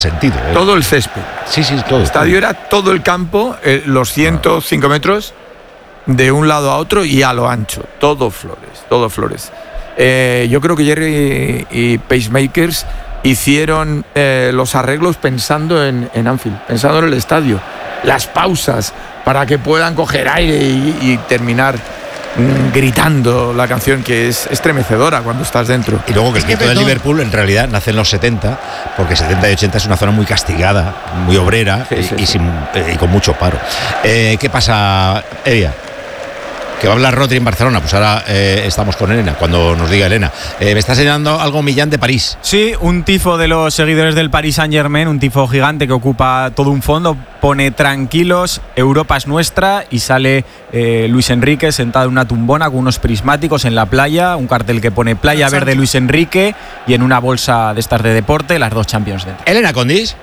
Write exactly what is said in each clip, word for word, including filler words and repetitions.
sentido, ¿eh? Todo el césped. Sí, sí, todo. El estadio era todo el campo, eh, los ciento cinco metros de un lado a otro y a lo ancho. Todo flores, todo flores. Eh, yo creo que Jerry y, y Pacemakers hicieron eh, los arreglos pensando en, en Anfield, pensando en el estadio. Las pausas para que puedan coger aire y, y terminar gritando la canción, que es estremecedora cuando estás dentro. Y luego que el mito de Liverpool en realidad nace en los setenta, porque setenta y ochenta es una zona muy castigada, muy obrera, sí, sí, y, y, sí. Sin, eh, y con mucho paro. Eh, ¿Qué pasa, Evia? Que va a hablar Rodri en Barcelona. Pues ahora eh, estamos con Elena, cuando nos diga Elena. Eh, me está señalando algo Millán de París. Sí, un tifo de los seguidores del Paris Saint-Germain, un tifo gigante que ocupa todo un fondo, pone tranquilos, Europa es nuestra, y sale eh, Luis Enrique sentado en una tumbona con unos prismáticos en la playa, un cartel que pone Playa Verde Luis Enrique, y en una bolsa de estas de deporte las dos Champions dentro. Elena Condis.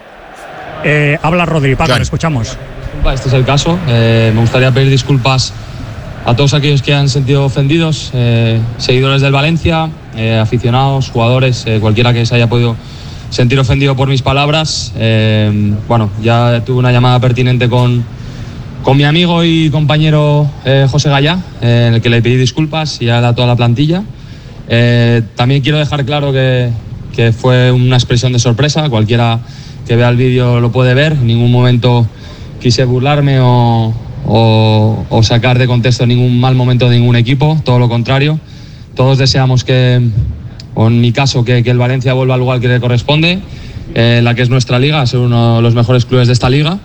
Eh, habla Rodri, Paco, le escuchamos. Este es el caso. Eh, me gustaría pedir disculpas a todos aquellos que han sentido ofendidos, eh, seguidores del Valencia, eh, aficionados, jugadores, eh, cualquiera que se haya podido sentir ofendido por mis palabras. Eh, bueno, ya tuve una llamada pertinente con, con mi amigo y compañero eh, José Gallá, eh, en el que le pedí disculpas y a toda la plantilla. Eh, también quiero dejar claro que, que fue una expresión de sorpresa. Cualquiera que vea el vídeo lo puede ver. En ningún momento quise burlarme o O, o sacar de contexto ningún mal momento de ningún equipo, todo lo contrario. Todos deseamos que, o en mi caso, que, que el Valencia vuelva al lugar que le corresponde, eh, la que es nuestra liga, ser uno de los mejores clubes de esta liga.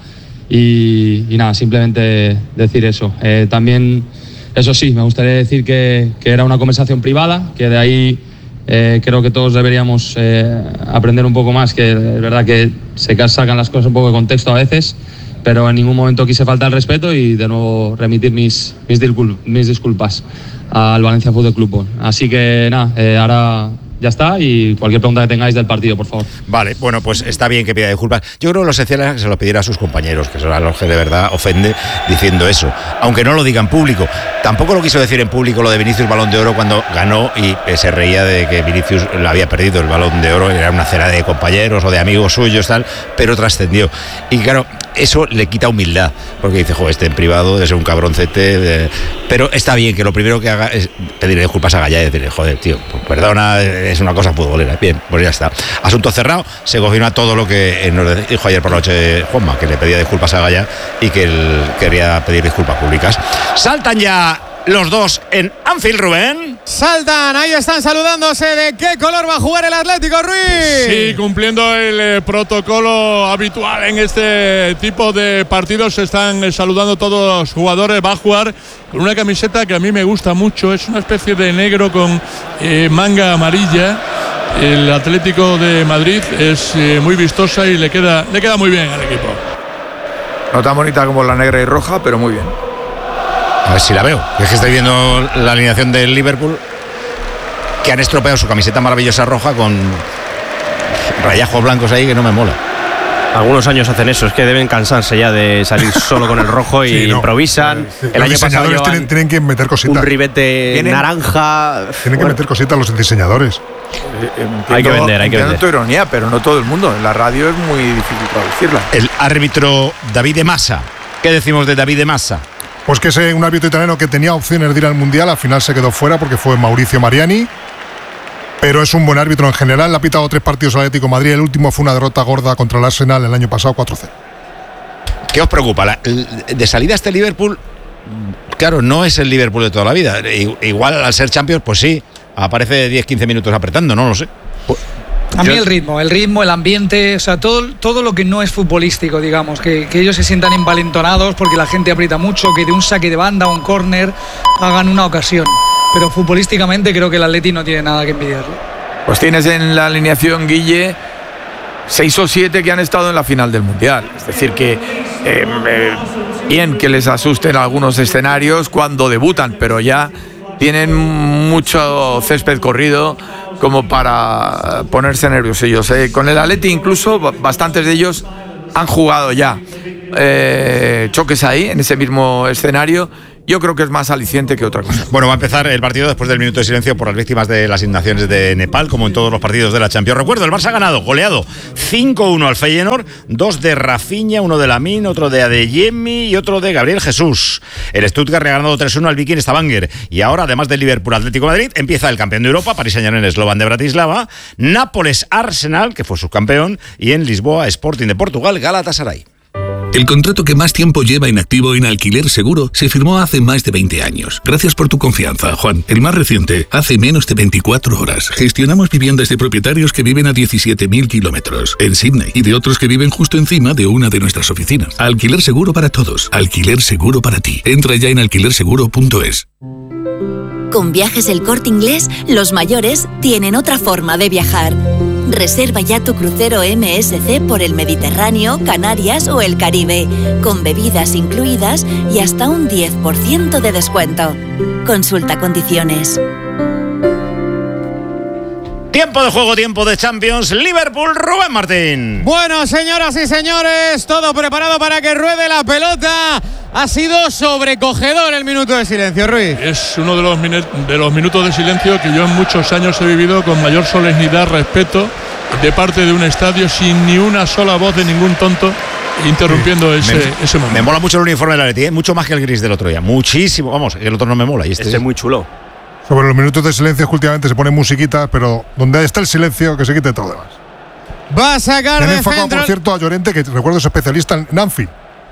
Y, y nada, simplemente decir eso. Eh, también, eso sí, me gustaría decir que, que era una conversación privada, que de ahí eh, creo que todos deberíamos eh, aprender un poco más, que es verdad que se sacan las cosas un poco de contexto a veces, pero en ningún momento quise faltar el respeto, y de nuevo remitir mis, mis, discul- mis disculpas al Valencia Fútbol Club. Así que nada, eh, ahora ya está, y cualquier pregunta que tengáis del partido, por favor. Vale, bueno, pues está bien que pida disculpas. Yo creo que lo esencial es que se lo pidiera a sus compañeros, que son a los que de verdad ofende diciendo eso, aunque no lo diga en público. Tampoco lo quiso decir en público lo de Vinicius Balón de Oro cuando ganó, y se reía de que Vinicius le había perdido el Balón de Oro, era una cena de compañeros o de amigos suyos, tal, pero trascendió. Y claro, eso le quita humildad, porque dice, joder, este en privado debe ser un cabroncete, de... pero está bien que lo primero que haga es pedirle disculpas a Gallá y decirle, joder, tío, pues perdona, es una cosa futbolera. Bien, pues ya está. Asunto cerrado, se confirma todo lo que nos dijo ayer por la noche Juanma, que le pedía disculpas a Gallá y que él quería pedir disculpas públicas. Saltan ya los dos en Anfield, Rubén. Saltan, ahí están saludándose. ¿De qué color va a jugar el Atlético, Ruiz? Sí, cumpliendo el eh, protocolo habitual en este tipo de partidos. Se están eh, saludando todos los jugadores. Va a jugar con una camiseta que a mí me gusta mucho. Es una especie de negro con eh, manga amarilla. El Atlético de Madrid es eh, muy vistosa y le queda, le queda muy bien al equipo. No tan bonita como la negra y roja, pero muy bien. A ver si la veo. Es que estoy viendo la alineación del Liverpool, que han estropeado su camiseta maravillosa roja con rayajos blancos ahí, que no me mola. Algunos años hacen eso, es que deben cansarse ya de salir solo con el rojo y sí, no. improvisan. Sí, el los año diseñadores pasado tienen, tienen que meter cositas. Un ribete ¿Tienen? naranja. Tienen que bueno. meter cositas los diseñadores. Eh, entiendo, hay que vender, hay que vender. tu ironía, pero no todo el mundo. En la radio es muy difícil traducirla. El árbitro David de Massa. ¿Qué decimos de David de Massa? Pues que es un árbitro italiano que tenía opciones de ir al Mundial, al final se quedó fuera porque fue Mauricio Mariani, pero es un buen árbitro en general. Le ha pitado tres partidos al Atlético de Madrid, el último fue una derrota gorda contra el Arsenal el año pasado, cuatro cero. ¿Qué os preocupa? La, de salida este Liverpool, claro, no es el Liverpool de toda la vida. Igual al ser Champions, pues sí, aparece diez quince minutos apretando, no lo sé. Pues, a mí el ritmo, el ritmo, el ambiente, o sea, todo, todo lo que no es futbolístico, digamos, que, que ellos se sientan envalentonados porque la gente aprieta mucho, que de un saque de banda o un córner hagan una ocasión. Pero futbolísticamente creo que el Atleti no tiene nada que envidiarle. Pues tienes en la alineación, Guille, seis o siete que han estado en la final del Mundial. Es decir, que eh, eh, bien que les asusten algunos escenarios cuando debutan, pero ya tienen mucho césped corrido como para ponerse nerviosillos. Eh, con el Atleti incluso bastantes de ellos han jugado ya eh, choques ahí, en ese mismo escenario, yo creo que es más aliciente que otra cosa. Bueno, va a empezar el partido después del minuto de silencio por las víctimas de las inundaciones de Nepal, como en todos los partidos de la Champions. Recuerdo, el Barça ha ganado, goleado cinco uno al Feyenoord, dos de Rafinha, uno de Lamine, otro de Adeyemi y otro de Gabriel Jesús. El Stuttgart ha ganado tres uno al Viking Stavanger. Y ahora, además del Liverpool Atlético de Madrid, empieza el campeón de Europa, Paris Saint-Germain Slovan de Bratislava, Nápoles Arsenal, que fue subcampeón, y en Lisboa Sporting de Portugal, Galatasaray. El contrato que más tiempo lleva inactivo en Alquiler Seguro se firmó hace más de veinte años. Gracias por tu confianza, Juan. El más reciente, hace menos de veinticuatro horas. Gestionamos viviendas de propietarios que viven a diecisiete mil kilómetros en Sydney y de otros que viven justo encima de una de nuestras oficinas. Alquiler Seguro para todos. Alquiler Seguro para ti. Entra ya en alquiler seguro punto es. Con Viajes El Corte Inglés, los mayores tienen otra forma de viajar. Reserva ya tu crucero M S C por el Mediterráneo, Canarias o el Caribe, con bebidas incluidas y hasta un diez por ciento de descuento. Consulta condiciones. Tiempo de juego, tiempo de Champions. Liverpool, Rubén Martín. Bueno, señoras y señores, todo preparado para que ruede la pelota. Ha sido sobrecogedor el minuto de silencio, Ruiz. Es uno de los, de los minutos de silencio que yo en muchos años he vivido con mayor solemnidad, respeto, de parte de un estadio, sin ni una sola voz de ningún tonto interrumpiendo sí. ese, me, ese momento. Me mola mucho el uniforme de la Atleti, ¿eh? Mucho más que el gris del otro día. Muchísimo. Vamos, el otro no me mola. Y este, este es muy chulo. Sobre los minutos de silencio últimamente se pone musiquita, pero donde está el silencio, que se quite todo demás. Va a sacar Me han de enfocado, centro. por cierto, a Llorente, que recuerdo es especialista en Anfield.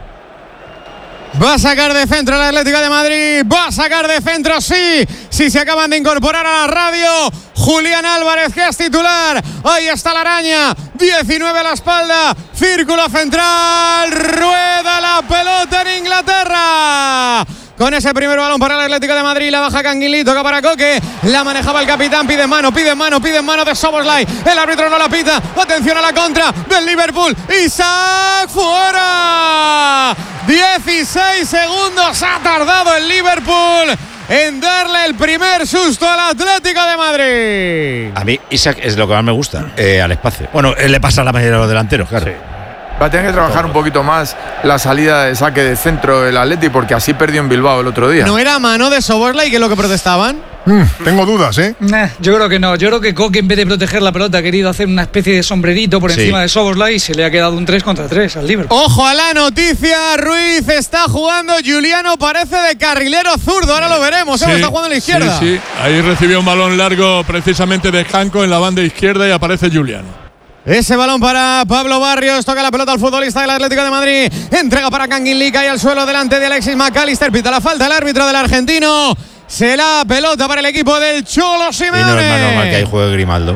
Va a sacar de centro el Atlético de Madrid. Va a sacar de centro, sí. Sí, se acaban de incorporar a la radio. Julián Álvarez, que es titular. Ahí está la araña. diecinueve a la espalda. Círculo central. Rueda la pelota en Inglaterra. Con ese primer balón para el Atlético de Madrid, la baja Canguilí, toca para Coque, la manejaba el capitán, pide mano, pide mano, pide mano de Szoboszlai, el árbitro no la pita, atención a la contra del Liverpool, Isaac fuera, dieciséis segundos ha tardado el Liverpool en darle el primer susto al Atlético de Madrid. A mí Isaac es lo que más me gusta, eh, al espacio. Bueno, le pasa a la mayoría de los delanteros, claro. Sí. Va a tener que trabajar un poquito más la salida de saque de centro del Atleti, porque así perdió en Bilbao el otro día. ¿No era mano de Szoboszlai, que es lo que protestaban? Mm, tengo dudas, ¿eh? Nah, yo creo que no. Yo creo que Coque, en vez de proteger la pelota, ha querido hacer una especie de sombrerito por sí. encima de Szoboszlai y se le ha quedado un tres contra tres al Liverpool. Ojo a la noticia, Ruiz está jugando, Giuliano parece de carrilero zurdo, ahora lo veremos, sí, está jugando a la izquierda. Sí, sí, ahí recibió un balón largo precisamente de Janko en la banda izquierda y aparece Giuliano. Ese balón para Pablo Barrios, toca la pelota al futbolista del Atlético de Madrid, entrega para Canguilí, cae al suelo delante de Alexis McAllister, pita la falta el árbitro del argentino, se la pelota para el equipo del Cholo Simeone. Y no es más normal que ahí juegue Grimaldo.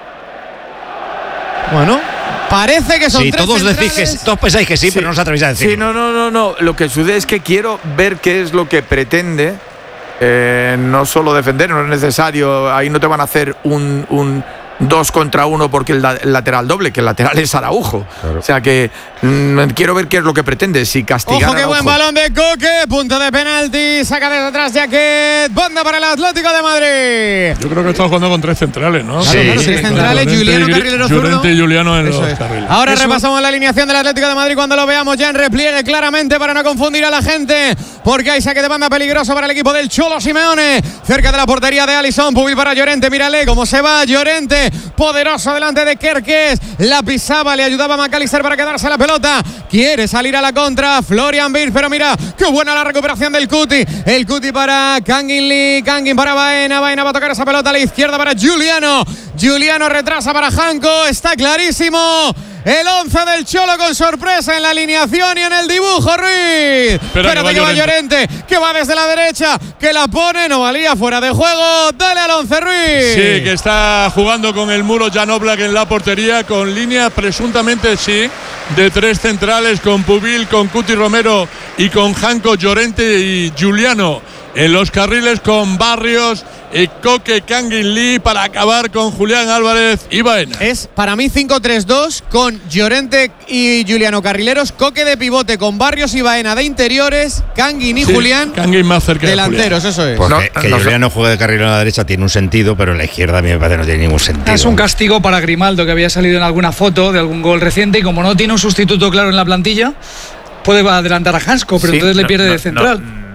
Bueno, parece que son sí, tres todos decís que, todos pensáis que sí, sí, pero no os atrevéis a decir. Sí, no, no, no, no, lo que sucede es que quiero ver qué es lo que pretende, eh, no solo defender, no es necesario, ahí no te van a hacer un... un dos contra uno porque el, el lateral doble, que el lateral es Araujo. Claro. O sea que mmm, quiero ver qué es lo que pretende, si castigar. Ojo, qué buen balón de Coque, punto de penalti, saca desde atrás Jaquet, banda para el Atlético de Madrid. Yo creo que estamos jugando con tres centrales, ¿no? Sí, claro, claro, tres centrales, Giuliano, carrilero zurdo. Llorente y Giuliano en Eso los es. carriles. Ahora Eso. repasamos la alineación del Atlético de Madrid cuando lo veamos ya en repliegue claramente para no confundir a la gente, porque hay saque de banda peligroso para el equipo del Cholo Simeone, cerca de la portería de Alisson, Pubil para Llorente, mírale cómo se va Llorente, poderoso delante de Kerkez, la pisaba, le ayudaba a McAllister para quedarse la pelota, quiere salir a la contra Florian Wirtz, pero mira qué buena la recuperación del Cuti, el Cuti para Kangin Lee, Kangin para Baena, Baena va a tocar esa pelota a la izquierda para Giuliano, Giuliano retrasa para Janko, está clarísimo el once del Cholo con sorpresa en la alineación y en el dibujo, Ruiz. Espera Espérate que va, que va Llorente, que va desde la derecha, que la pone, no valía, fuera de juego, dale al once, Ruiz. Sí, que está jugando con el muro Jan Oblak en la portería, con línea presuntamente, sí, de tres centrales, con Pubil, con Cuti Romero y con Janko, Llorente y Giuliano en los carriles, con Barrios y Coque, Kangin Lee, para acabar con Julián Álvarez y Baena. Es para mí cinco tres dos con Llorente y Giuliano carrileros, Coque de pivote con Barrios y Baena de interiores, Kangin y sí, Julián Kangin más cerca delanteros, de eso es. Pues no, que, que no, Giuliano juegue de carrilero a la derecha tiene un sentido, pero en la izquierda a mí me parece que no tiene ningún sentido. Es un castigo para Grimaldo, que había salido en alguna foto de algún gol reciente, y como no tiene un sustituto claro en la plantilla, puede adelantar a Hansko, pero sí, entonces le pierde no, de central. No.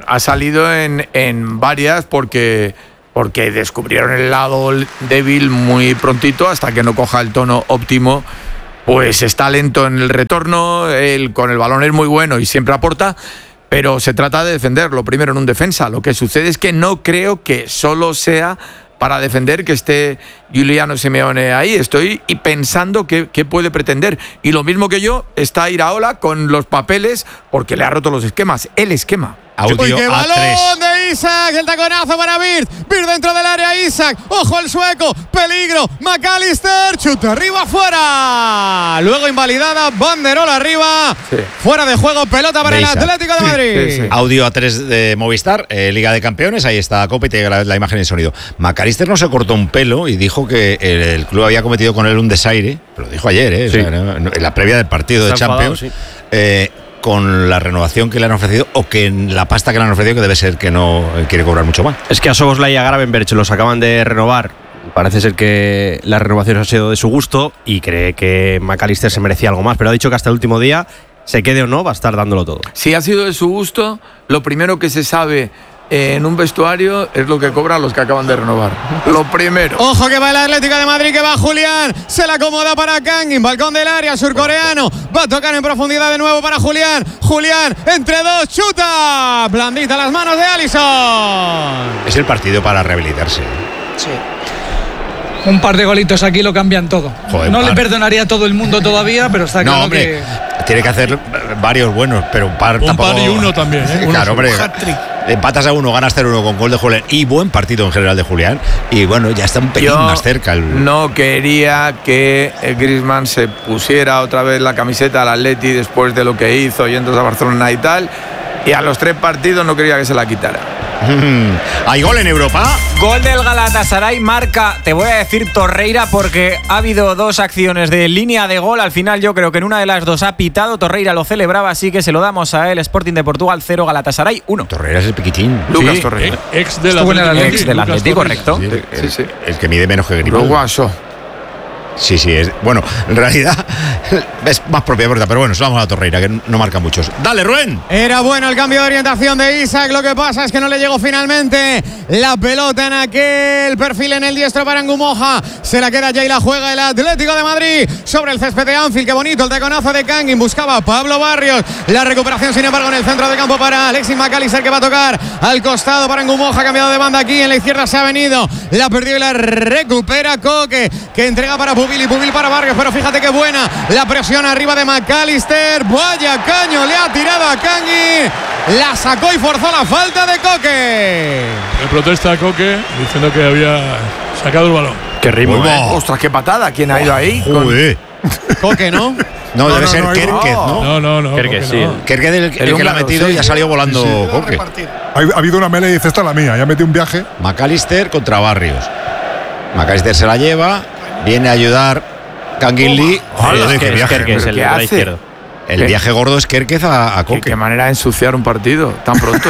ha salido en, en varias porque, porque descubrieron el lado débil muy prontito hasta que no coja el tono óptimo. Pues está lento en el retorno, él con el balón es muy bueno y siempre aporta, pero se trata de defender, lo primero en un defensa. Lo que sucede es que no creo que solo sea para defender que esté Giuliano Simeone ahí. Estoy pensando qué, qué puede pretender. Y lo mismo que yo, está Iraola con los papeles porque le ha roto los esquemas, el esquema. Audio ¡qué balón de Isak! El taconazo para Wirtz. Wirtz dentro del área, Isak. Ojo el sueco. Peligro. McAllister. Chuta arriba, fuera. Luego invalidada. Banderola arriba. Sí. Fuera de juego. Pelota para de el Isak. Atlético de Madrid. Sí, sí, sí. Audio A tres de Movistar. Eh, Liga de Campeones. Ahí está Copa y te llega la, la imagen y el sonido. McAllister no se cortó un pelo y dijo que el, el club había cometido con él un desaire. Lo dijo ayer, ¿eh? Sí. O sea, en la previa del partido de Champions. Enfadado, sí. eh, con la renovación que le han ofrecido o que en la pasta que le han ofrecido, que debe ser que no quiere cobrar mucho más. Es que a Szoboszlai y a Gravenberch los acaban de renovar. Parece ser que la renovación ha sido de su gusto y cree que McAllister se merecía algo más, pero ha dicho que hasta el último día, se quede o no, va a estar dándolo todo. Si ha sido de su gusto, lo primero que se sabe en un vestuario es lo que cobran los que acaban de renovar. Lo primero. Ojo que va el Atlético de Madrid, que va Julián. Se la acomoda para Kangin. Balcón del área, surcoreano. Va a tocar en profundidad de nuevo para Julián. Julián, entre dos, chuta. Blandita las manos de Alisson. Es el partido para rehabilitarse. Sí. Un par de golitos aquí lo cambian todo. Joder, no par. Le perdonaría a todo el mundo todavía, pero está claro no, hombre, que... tiene que hacer varios buenos, pero un par un tampoco... par y uno también, ¿eh? Claro, hombre. Empatas a uno, ganas cero uno con gol de Julián. Y buen partido en general de Julián. Y bueno, ya está un pelín más cerca. El... No quería que Griezmann se pusiera otra vez la camiseta al Atleti después de lo que hizo yendo a Barcelona y tal. Y a los tres partidos no quería que se la quitara. ¿Hay gol en Europa? Gol del Galatasaray, marca, te voy a decir Torreira, porque ha habido dos acciones de línea de gol. Al final yo creo que en una de las dos ha pitado. Torreira lo celebraba, así que se lo damos a él. Sporting de Portugal cero, Galatasaray uno. Torreira es el piquitín. Lucas sí. Torreira. Ex del Atlético. Ex del Atlético, correcto. Sí, el, sí, sí. el que mide menos que Grimaldo. Guaso. Sí, sí, es. Bueno, en realidad es más propia verdad, pero bueno, vamos a la Torreira, que no marca muchos. Dale, Rubén. Era bueno el cambio de orientación de Isak, lo que pasa es que no le llegó finalmente la pelota en aquel perfil en el diestro para Ngumoja. Se la queda ya y la juega el Atlético de Madrid sobre el césped de Anfield. Qué bonito el taconazo de Kangin, buscaba a Pablo Barrios. La recuperación, sin embargo, en el centro de campo para Alexis McAllister, que va a tocar al costado para Ngumoja, cambiado de banda aquí, en la izquierda se ha venido, la perdió y la recupera Koke, que entrega para Pubil y Pubil para Barrios, pero fíjate qué buena la presión arriba de McAllister. Vaya caño, le ha tirado a Kangin, la sacó y forzó la falta de Koke. Le protesta a Koke diciendo que había sacado el balón. Qué ritmo, ¿eh? Ostras, qué patada. ¿Quién ha ido ahí? Joder. Koke, ¿no? No, debe no, ser no, Kerkez, ¿no? No, no, no. Kerkez, sí. Kerkez el, el, el que la ha metido sí. Y ha salido volando sí, sí. Koke. Ha habido una melee y dice, esta es la mía, ya metí un viaje. McAllister contra Barrios. McAllister se la lleva, viene a ayudar Kangin Lee. Oh, es que viaje, Kerkez, el hace? Izquierdo. El ¿Qué? Viaje gordo es Kerkez a, a Koke. ¿Qué, qué manera de ensuciar un partido tan pronto?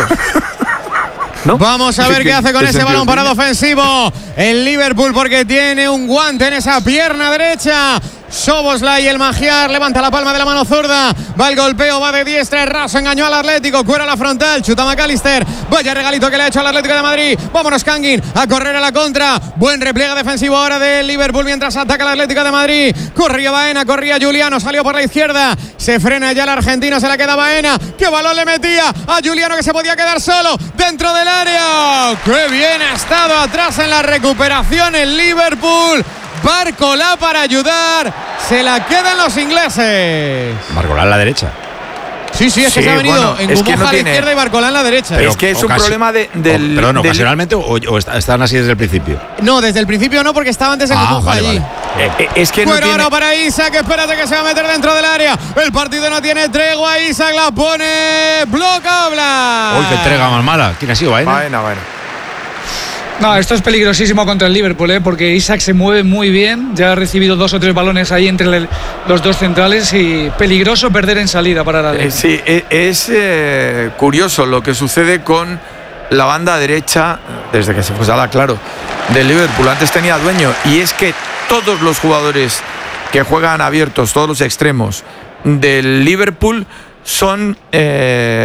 ¿No? Vamos a ver qué hace con ese balón parado ofensivo el Liverpool, porque tiene un guante en esa pierna derecha. Szoboszlai, el Magiar, levanta la palma de la mano zurda, va el golpeo, va de diestra, raso, engañó al Atlético, cuera la frontal, chuta McAllister, vaya regalito que le ha hecho al Atlético de Madrid. Vámonos Kangin a correr a la contra, buen repliegue defensivo ahora del Liverpool mientras ataca el Atlético de Madrid. Corría Baena, corría Giuliano, salió por la izquierda, se frena ya el argentino, se la queda Baena, qué balón le metía a Giuliano, que se podía quedar solo dentro del área. Qué bien ha estado atrás en la recuperación el Liverpool. Barcolá para ayudar, se la quedan los ingleses. Barcolá en la derecha. Sí, sí, es sí, que se ha venido bueno, en Ngumoja no a la tiene... izquierda y Barcolá en la derecha. Pero es que es un problema de, del... O, perdón, del... ¿ocasionalmente o, o están así desde el principio? No, desde el principio no, porque estaba antes en ah, Ngumoja vale, allí. Vale. Eh, eh, es que bueno, no tiene... ahora para Isak, espérate que se va a meter dentro del área. El partido no tiene tregua, Isak la pone, bloca Oblak. Uy, qué entrega más mala. ¿Quién ha sido, Baena? Baena, Baena. No, esto es peligrosísimo contra el Liverpool, ¿eh? Porque Isak se mueve muy bien, ya ha recibido dos o tres balones ahí entre el, los dos centrales y peligroso perder en salida para la eh, Sí, es, es eh, curioso lo que sucede con la banda derecha, desde que se fue Salah, claro, del Liverpool. Antes tenía dueño, y es que todos los jugadores que juegan abiertos, todos los extremos del Liverpool son... Eh,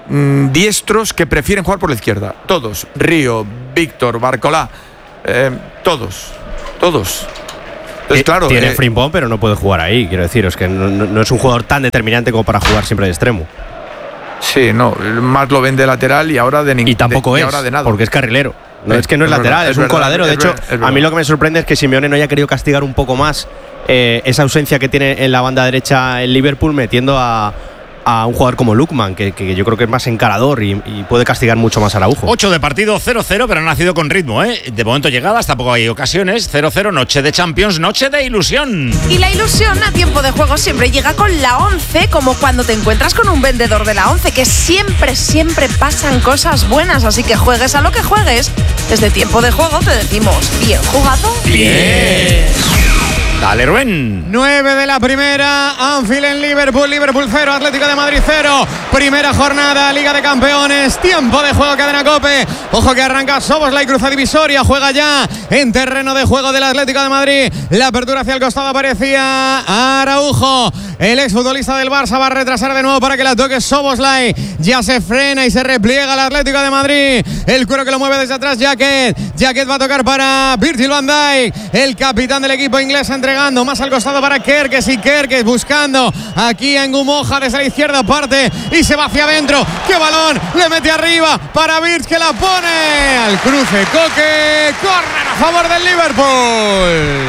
mmm, diestros que prefieren jugar por la izquierda. Todos. Río, Víctor, Barcolá, eh, todos. Todos. Entonces, claro, tiene eh, Frimpong, pero no puede jugar ahí. Quiero decir, es que no, no es un jugador tan determinante como para jugar siempre de extremo. Sí, no, más lo ven de lateral y ahora de ningún. Y tampoco de, es, y ahora de nada. porque es carrilero. No Sí, es que no es, es lateral, verdad, es, es un verdad, coladero. De es hecho, verdad, es verdad. a mí lo que me sorprende es que Simeone no haya querido castigar un poco más eh, esa ausencia que tiene en la banda derecha el Liverpool, metiendo a, a un jugador como Lookman, que, que yo creo que es más encarador y, y puede castigar mucho más a Araujo. ocho de partido, cero cero, pero ha nacido con ritmo, ¿eh? De momento llegadas, tampoco hay ocasiones. cero cero, noche de Champions, noche de ilusión. Y la ilusión a tiempo de juego siempre llega con la once, como cuando te encuentras con un vendedor de la once, que siempre, siempre pasan cosas buenas. Así que juegues a lo que juegues, desde tiempo de juego te decimos, ¿bien jugado? Bien. Dale, Rubén. nueve de la primera, Anfield en Liverpool, Liverpool cero, Atlético de Madrid cero. Primera jornada, Liga de Campeones, tiempo de juego, cadena COPE. Ojo que arranca Szoboszlai, cruza divisoria, juega ya en terreno de juego del Atlético de Madrid. La apertura hacia el costado aparecía Araujo. El exfutbolista del Barça va a retrasar de nuevo para que la toque Szoboszlai. Ya se frena y se repliega el Atlético de Madrid. El cuero que lo mueve desde atrás, Jacket. Jacket va a tocar para Virgil van Dijk, el capitán del equipo inglés, entregando más al costado para Kerkez, y Kerkez buscando aquí en Gumoja desde la izquierda parte y se va hacia adentro. ¡Qué balón! Le mete arriba para Virgil, que la pone al cruce. Coque, córner a favor del Liverpool.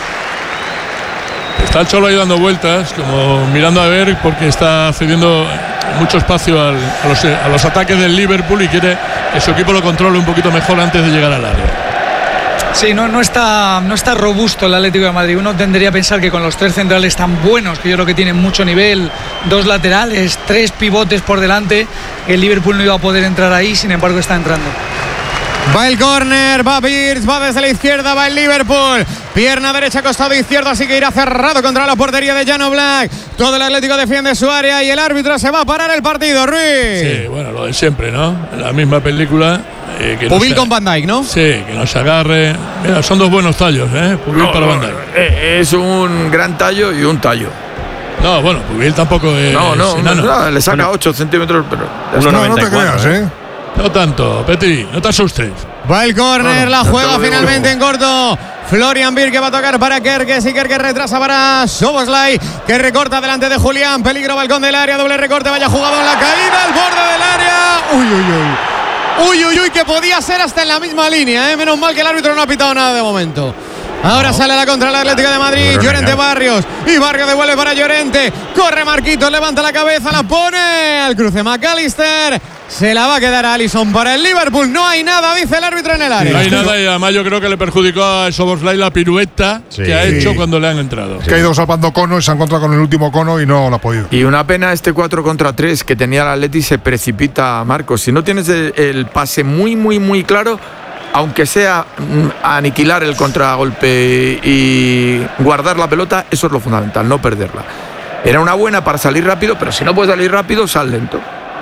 Está el Cholo ahí dando vueltas, como mirando a ver, porque está cediendo mucho espacio al, a, los, a los ataques del Liverpool y quiere que su equipo lo controle un poquito mejor antes de llegar al área. Sí, no, no, está, no está robusto el Atlético de Madrid. Uno tendría a pensar que con los tres centrales tan buenos, que yo creo que tienen mucho nivel, dos laterales, tres pivotes por delante, el Liverpool no iba a poder entrar ahí, sin embargo está entrando. Va el córner, va Birch, va desde la izquierda, va el Liverpool. Pierna derecha, costado izquierdo, así que irá cerrado contra la portería de Jan Oblak. Todo el Atlético defiende su área y el árbitro se va a parar el partido, Ruiz. Sí, bueno, lo de siempre, ¿no? La misma película. Eh, que Pubil no se, con Van Dijk, ¿no? Sí, que no se agarre. Mira, son dos buenos tallos, ¿eh? Pubil No, para no, Van Dijk. eh, Es un gran tallo y un tallo. No, bueno, Pubil tampoco es. No, no, enano. no, le saca ocho centímetros, pero. No, no te creas, ¿eh? No tanto, Petri, no te asustes. Va el córner, No, la no, juega no te lo digo finalmente yo. en corto. Florian Wirtz, que va a tocar para Kerkez, y Kerkez retrasa para Szoboszlai, que recorta delante de Julián. Peligro, balcón del área, doble recorte, vaya jugado en la caída, al borde del área. Uy, uy, uy. Uy, uy, uy, que podía ser hasta en la misma línea, ¿eh? Menos mal que el árbitro no ha pitado nada de momento. Ahora no. Sale la contra el Atlético de Madrid. No, Llorente no. Barrios. Y Barrios devuelve para Llorente. Corre Marquitos, levanta la cabeza, la pone al cruce McAllister. Se la va a quedar a Alisson para el Liverpool. No hay nada, dice el árbitro en el área. No hay nada y además yo creo que le perjudicó a Szoboszlai la pirueta sí. que ha hecho sí. cuando le han entrado. Sí. Que ha ido salvando cono y se ha encontrado con el último cono y no lo ha podido. Y una pena este cuatro contra tres que tenía el Atleti, se precipita a Marcos. Si no tienes el, el pase muy, muy, muy claro, aunque sea aniquilar el contragolpe y guardar la pelota, eso es lo fundamental, no perderla. Era una buena para salir rápido, pero si no puedes salir rápido, sal lento.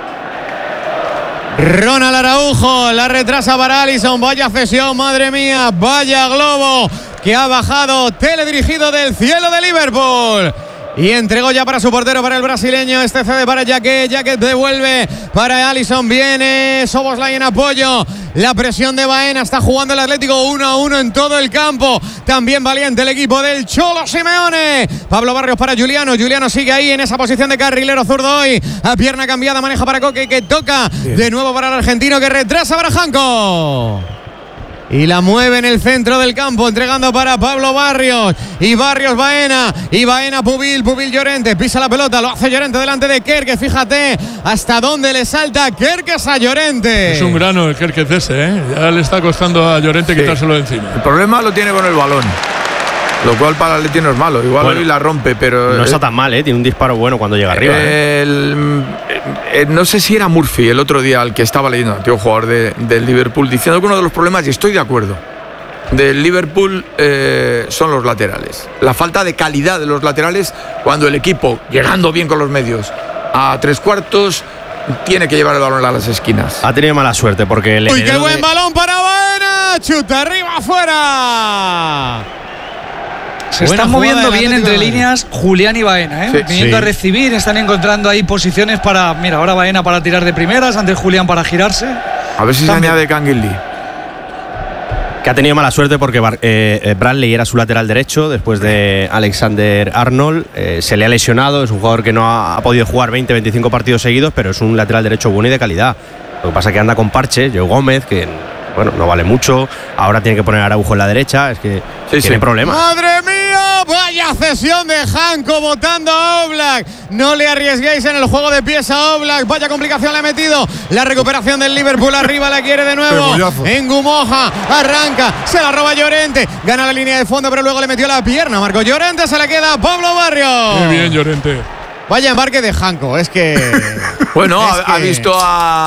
Ronald Araujo, la retrasa para Alisson, vaya cesión, madre mía, vaya globo que ha bajado, teledirigido del cielo de Liverpool. Y entregó ya para su portero, para el brasileño. Este cede para Jacket. Jacket devuelve para Alisson. Viene Szoboszlai en apoyo. La presión de Baena. Está jugando el Atlético uno a uno en todo el campo. También valiente el equipo del Cholo Simeone. Pablo Barrios para Juliano. Juliano sigue ahí en esa posición de carrilero zurdo hoy. A pierna cambiada, maneja para Coque, que toca. Bien. De nuevo para el argentino, que retrasa para Janko. Y la mueve en el centro del campo, entregando para Pablo Barrios. Y Barrios Baena. Y Baena Pubil, Pubil Llorente. Pisa la pelota, lo hace Llorente delante de Kerkez. Fíjate hasta dónde le salta Kerkez a Llorente. Es un grano el Kerkez ese, ¿eh? Ya le está costando a Llorente sí. quitárselo de encima. El problema lo tiene con el balón. Lo cual para el Atleti no es malo. Igual bueno, hoy la rompe, pero. No está tan mal, ¿eh? Tiene un disparo bueno cuando llega arriba. ¿eh? El, eh, no sé si era Murphy el otro día, al que estaba leyendo, antiguo jugador de, del Liverpool, diciendo que uno de los problemas, y estoy de acuerdo, del Liverpool eh, son los laterales. La falta de calidad de los laterales cuando el equipo, llegando bien con los medios, a tres cuartos, tiene que llevar el balón a las esquinas. Ha tenido mala suerte porque. El ¡Uy, qué buen de... balón para Baena! ¡Chuta arriba, afuera! Se Buena están jugada moviendo del bien Atlético entre de Madrid. líneas Julián y Baena, ¿eh? Sí. Viniendo Sí. a recibir, están encontrando ahí posiciones para. Mira, ahora Baena para tirar de primeras, antes Julián para girarse. A ver si También. se añade Kangin Lee. Que ha tenido mala suerte porque Bar- eh, eh, Bradley era su lateral derecho después de Alexander Arnold. Eh, se le ha lesionado, es un jugador que no ha, ha podido jugar veinte, veinticinco partidos seguidos, pero es un lateral derecho bueno y de calidad. Lo que pasa es que anda con parche, Joe Gómez, que bueno, no vale mucho. Ahora tiene que poner a Araujo en la derecha, es que Sí, tiene sí. problemas. ¡Madre mía! Vaya cesión de Janko botando a Oblak. No le arriesguéis en el juego de pies a Oblak. Vaya complicación le ha metido. La recuperación del Liverpool arriba la quiere de nuevo. Cebollazo. En Gumoja. Arranca. Se la roba Llorente. Gana la línea de fondo, pero luego le metió la pierna. Marco Llorente. Se la queda a Pablo Barrios. Muy bien, Llorente. Vaya embarque de Janko. Es que. Bueno, es ha, ha que- visto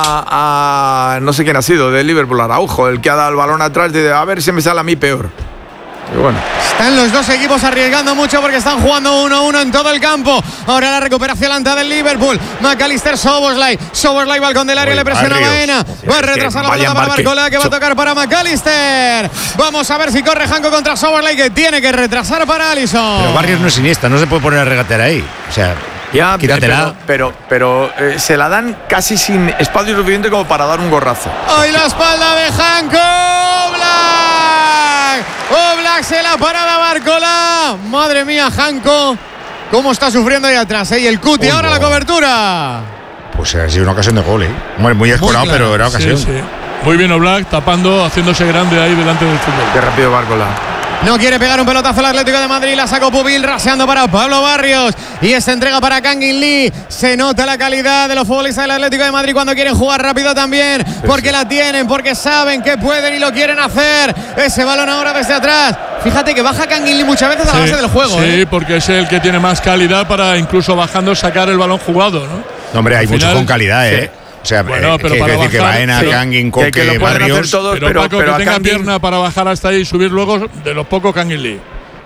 a, a. No sé quién ha sido, de Liverpool, Araujo, el que ha dado el balón atrás. De a ver si me sale a mí peor. Y bueno. Están los dos equipos arriesgando mucho porque están jugando uno a uno en todo el campo. Ahora la recuperación lenta del Liverpool. McAllister, Soboslai. Soboslai, balcón del área, Uy, le presiona a Barrios. Baena. Sí, Va a es que retrasar la vaya pelota para embarque. Barcola, que va a So- tocar para McAllister. Vamos a ver si corre Janko contra Soboslai, que tiene que retrasar para Alisson. Pero Barrios no es Iniesta, no se puede poner a regatear ahí. O sea, Ya, quítatela. pero, pero, pero eh, se la dan casi sin espacio suficiente como para dar un gorrazo. Hoy la espalda de Janko. Oblak. Oblak se la parada a Barcola. Madre mía, Janko. Cómo está sufriendo ahí atrás, ¿eh? Y el Cuti, Uy, ahora no. la cobertura. Pues ha sido una ocasión de gol, ¿eh? Muy, muy escorado, claro. pero era ocasión. Sí, sí. Muy bien Oblak, tapando, haciéndose grande ahí delante del fútbol. Qué rápido Bárcola. No quiere pegar un pelotazo al Atlético de Madrid. La sacó Pubil, raseando para Pablo Barrios. Y esta entrega para Kangin Lee. Se nota la calidad de los futbolistas del Atlético de Madrid cuando quieren jugar rápido también. Porque la tienen, porque saben que pueden y lo quieren hacer. Ese balón ahora desde atrás. Fíjate que baja Kangin Lee muchas veces a la Sí, base del juego. Sí, ¿eh? porque es el que tiene más calidad para incluso bajando sacar el balón jugado, ¿no? No, hombre, hay Al muchos final, con calidad, ¿eh? sí. O sea, Bueno, eh, pero que- para que decir que bajar, Baena, sí. Kangin, Que- que Coque, lo pueden hacer Barrios. todos, Pero, pero, Paco, pero que a tenga Kangin- pierna para bajar hasta ahí y subir luego, de los pocos Kangin Lee.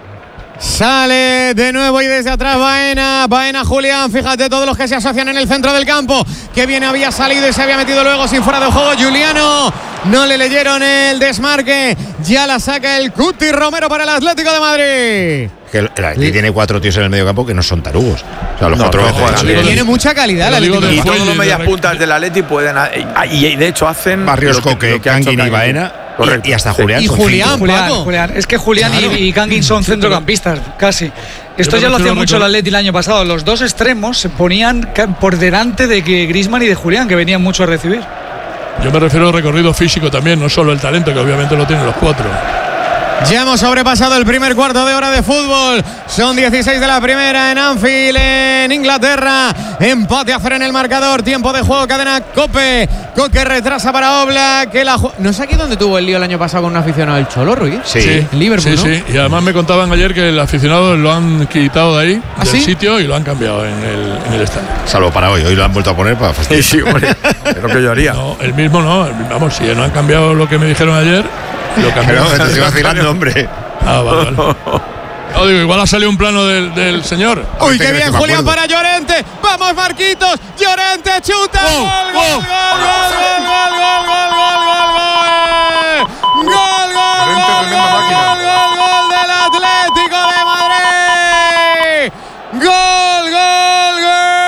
Sale de nuevo y desde atrás Baena. Baena, Julián. Fíjate todos los que se asocian en el centro del campo. Que bien había salido y se había metido luego sin fuera de juego. Juliano. No le leyeron el desmarque. Ya la saca el Cuti Romero para el Atlético de Madrid. Que el el Atleti tiene cuatro tíos en el medio campo que no son tarugos. O sea, los No, cuatro no veces. juegan sí. bien. Tiene mucha calidad el Lo digo Atlético. de Y de todos Fuelle, los de medias rec- puntas del Atleti pueden. ah, Y de hecho hacen. Barrios, lo que- Coque, lo que ha hecho Kangin y Kangin. Baena. Correcto. Y, y hasta Sí. Julián. Y son Julián, cinco. Julián, Paco. Julián. Es que Julián y- Claro. y, Kangin son centrocampistas, casi. Esto Yo ya lo hacía prefiero mucho el recordar- Atleti el año pasado. Los dos extremos se ponían ca- por delante de que Griezmann y de Julián, que venían mucho a recibir. Yo me refiero al recorrido físico también, no solo el talento, que obviamente lo tienen los cuatro. Ya hemos sobrepasado el primer cuarto de hora de fútbol. Son dieciséis de la primera en Anfield, en Inglaterra. Empate a cero en el marcador. Tiempo de juego, cadena Cope. Coque retrasa para Oblak. Que la ju- no sé aquí dónde tuvo el lío el año pasado con un aficionado del Cholo, Ruiz. Sí. En Liverpool, sí, ¿no? sí. Y además me contaban ayer que el aficionado lo han quitado de ahí, ¿Ah, del sí? sitio, y lo han cambiado en el, en el estadio. Salvo para hoy. Hoy lo han vuelto a poner para fastidiar. Sí, sí, hombre. Es lo que yo haría. No, el mismo no. el- Vamos, si no han cambiado lo que me dijeron ayer, lo Pero cambiaron. te estoy vacilando, hombre. Ah, vale, vale. No, digo, igual ha salido un plano del, del señor. Uy, ¿Te qué crees bien, que me Julián acuerdo? para Llorente. Vamos, Marquitos. Llorente chuta. Gol, gol, gol, gol, gol, gol, gol, gol, gol, gol, gol. Gol, gol, Llorente, gol, tremenda gol, máquina. gol, gol, gol del Atlético de Madrid. Gol, gol,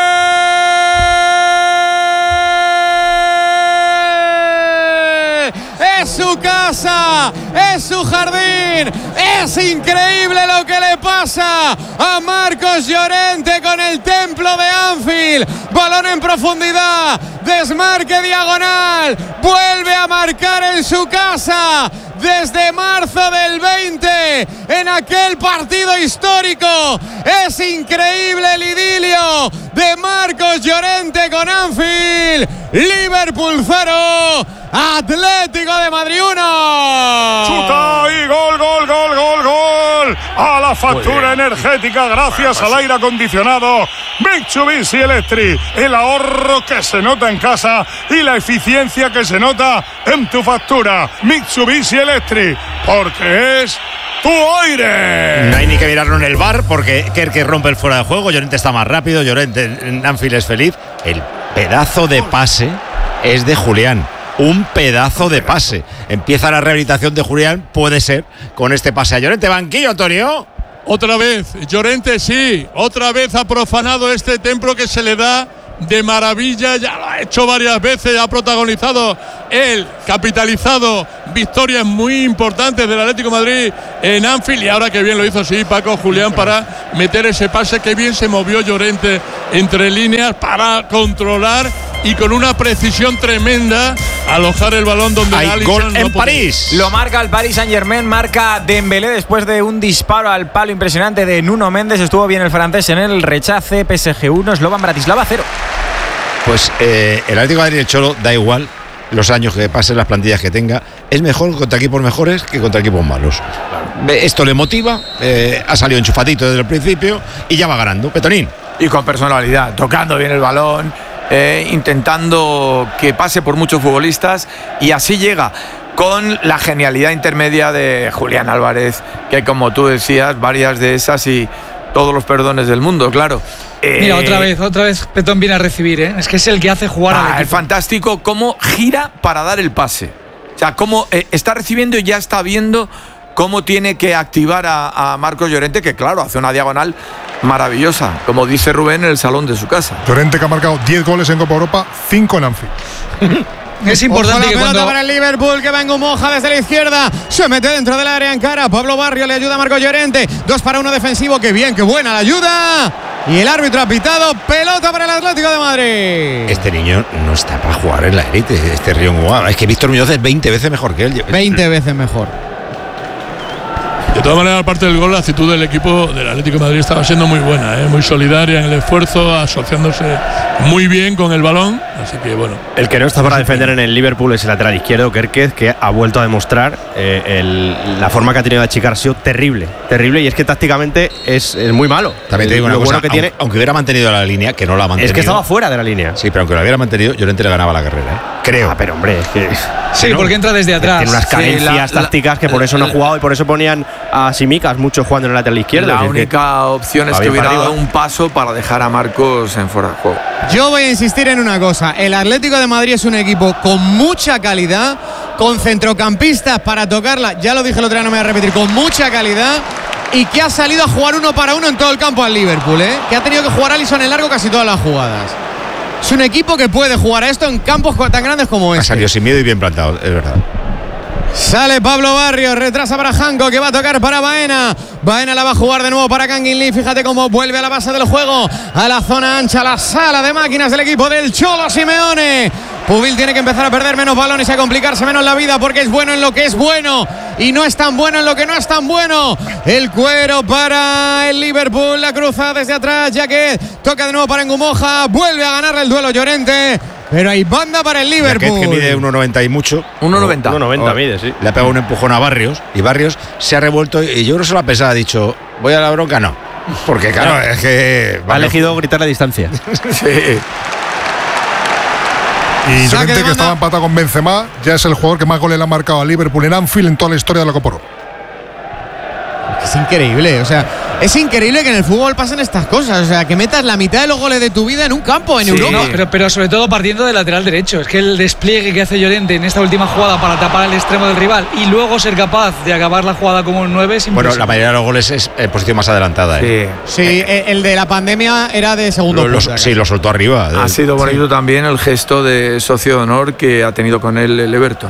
gol. Es su casa, es su jardín. Es increíble lo que le pasa a Marcos Llorente con el templo de Anfield. Balón en profundidad, desmarque diagonal, vuelve a marcar en su casa desde marzo del veinte en aquel partido histórico. Es increíble el idilio de Marcos Llorente con Anfield. Liverpool cero, Atlético de Madrid uno. Chuta y gol, gol, gol, gol, gol. A la factura energética gracias al aire acondicionado Mitsubishi Electric. El ahorro que se nota en casa y la eficiencia que se nota en tu factura. Mitsubishi Electric, porque es tu aire. No hay ni que mirarlo en el bar porque Kerke rompe el fuera de juego. Llorente está más rápido. Llorente en Anfield es feliz. El pedazo de pase es de Julián. Un pedazo de pase. Empieza la rehabilitación de Julián, puede ser, con este pase a Llorente. Banquillo, Antonio. Otra vez, Llorente sí, otra vez ha profanado este templo que se le da de maravilla, ya lo ha hecho varias veces, ha protagonizado él, capitalizado victorias muy importantes del Atlético de Madrid en Anfield, y ahora que bien lo hizo, sí, Paco Julián, para meter ese pase, que bien se movió Llorente entre líneas para controlar y con una precisión tremenda alojar el balón donde hay Alisson gol en no París. Lo marca el Paris Saint-Germain, marca Dembélé después de un disparo al palo impresionante de Nuno Méndez. Estuvo bien el francés en el rechace. P S G uno, Slovan Bratislava cero. Pues eh, el Atlético de Madrid y el Cholo da igual los años que pasen, las plantillas que tenga. Es mejor contra equipos mejores que contra equipos malos. Claro. Esto le motiva, eh, ha salido enchufadito desde el principio y ya va ganando. Petonín. Y con personalidad, tocando bien el balón, eh, intentando que pase por muchos futbolistas, y así llega con la genialidad intermedia de Julián Álvarez, que como tú decías, varias de esas y todos los perdones del mundo, claro. Eh, Mira, otra vez, otra vez Petón viene a recibir, ¿eh? Es que es el que hace jugar ah, al equipo. Es fantástico cómo gira para dar el pase. O sea, cómo eh, está recibiendo y ya está viendo cómo tiene que activar a, a Marcos Llorente, que claro, hace una diagonal maravillosa, como dice Rubén, en el salón de su casa. Llorente, que ha marcado diez goles en Copa Europa, cinco en Anfield. Es importante Ojo, la que pelota cuando... para el Liverpool, que va en Moja desde la izquierda, se mete dentro del área en cara. Pablo Barrio le ayuda a Marcos Llorente. Dos para uno defensivo, qué bien, qué buena la ayuda. Y el árbitro ha pitado, pelota para el Atlético de Madrid. Este niño no está para jugar en la élite, este Río Guau. Es que Víctor Muñoz es veinte veces mejor que él. veinte veces mejor. De todas maneras, aparte del gol, la actitud del equipo del Atlético de Madrid estaba siendo muy buena, ¿eh? Muy solidaria en el esfuerzo, asociándose muy bien con el balón. Así que bueno. El que no está para defender en el Liverpool es el lateral izquierdo, Kerkez, que ha vuelto a demostrar eh, el, la forma que ha tenido de achicar. Ha sido terrible, terrible, y es que tácticamente es, es muy malo. También te digo el, una cosa, bueno que aunque, tiene, aunque hubiera mantenido la línea, que no la ha mantenido. Es que estaba fuera de la línea. Sí, pero aunque la hubiera mantenido, Llorente le ganaba la carrera, ¿eh? Creo. Ah, pero hombre, es que... Sí, ¿no? porque entra desde atrás. Tiene unas carencias sí, la, tácticas que por eso no ha jugado, y por eso ponían a Simicas mucho jugando en el lateral izquierdo. La es única que opción es que hubiera dado un paso para dejar a Marcos en fuera de juego. Yo voy a insistir en una cosa. El Atlético de Madrid es un equipo con mucha calidad, con centrocampistas para tocarla. Ya lo dije el otro día, no me voy a repetir. Con mucha calidad, y que ha salido a jugar uno para uno en todo el campo al Liverpool, ¿eh? Que ha tenido que jugar Alisson en largo casi todas las jugadas. Es un equipo que puede jugar a esto en campos tan grandes como este. Ha salido sin miedo y bien plantado, es verdad. Sale Pablo Barrios, retrasa para Janko, que va a tocar para Baena. Baena la va a jugar de nuevo para Kangin Lee. Fíjate cómo vuelve a la base del juego, a la zona ancha, a la sala de máquinas del equipo del Cholo Simeone. Pubil tiene que empezar a perder menos balones y a complicarse menos la vida, porque es bueno en lo que es bueno y no es tan bueno en lo que no es tan bueno. El cuero para el Liverpool, la cruza desde atrás, ya que toca de nuevo para Engumoja. Vuelve a ganarle el duelo Llorente, pero hay banda para el Liverpool. Que mide uno noventa y mucho. uno noventa. uno noventa mide, sí. Le ha pegado un empujón a Barrios, y Barrios se ha revuelto, y yo creo que se lo ha pesado, ha dicho, voy a la bronca, no. Porque claro, es que... Ha elegido gritar a distancia. Sí. Y Llorente, que estaba empatado con Benzema, ya es el jugador que más goles le ha marcado a Liverpool en Anfield en toda la historia de la Copa Europa. Es increíble, o sea, es increíble que en el fútbol pasen estas cosas, o sea, que metas la mitad de los goles de tu vida en un campo en sí, Europa. No, pero, pero sobre todo partiendo del lateral derecho. Es que el despliegue que hace Llorente en esta última jugada para tapar el extremo del rival y luego ser capaz de acabar la jugada como un nueve es Bueno, la mayoría de los goles es en posición más adelantada, ¿eh? Sí, sí eh, el de la pandemia era de segundo lo, punto, lo, Sí, lo soltó arriba. Ha eh. sido bonito sí. también el gesto de socio de honor que ha tenido con él el Everton.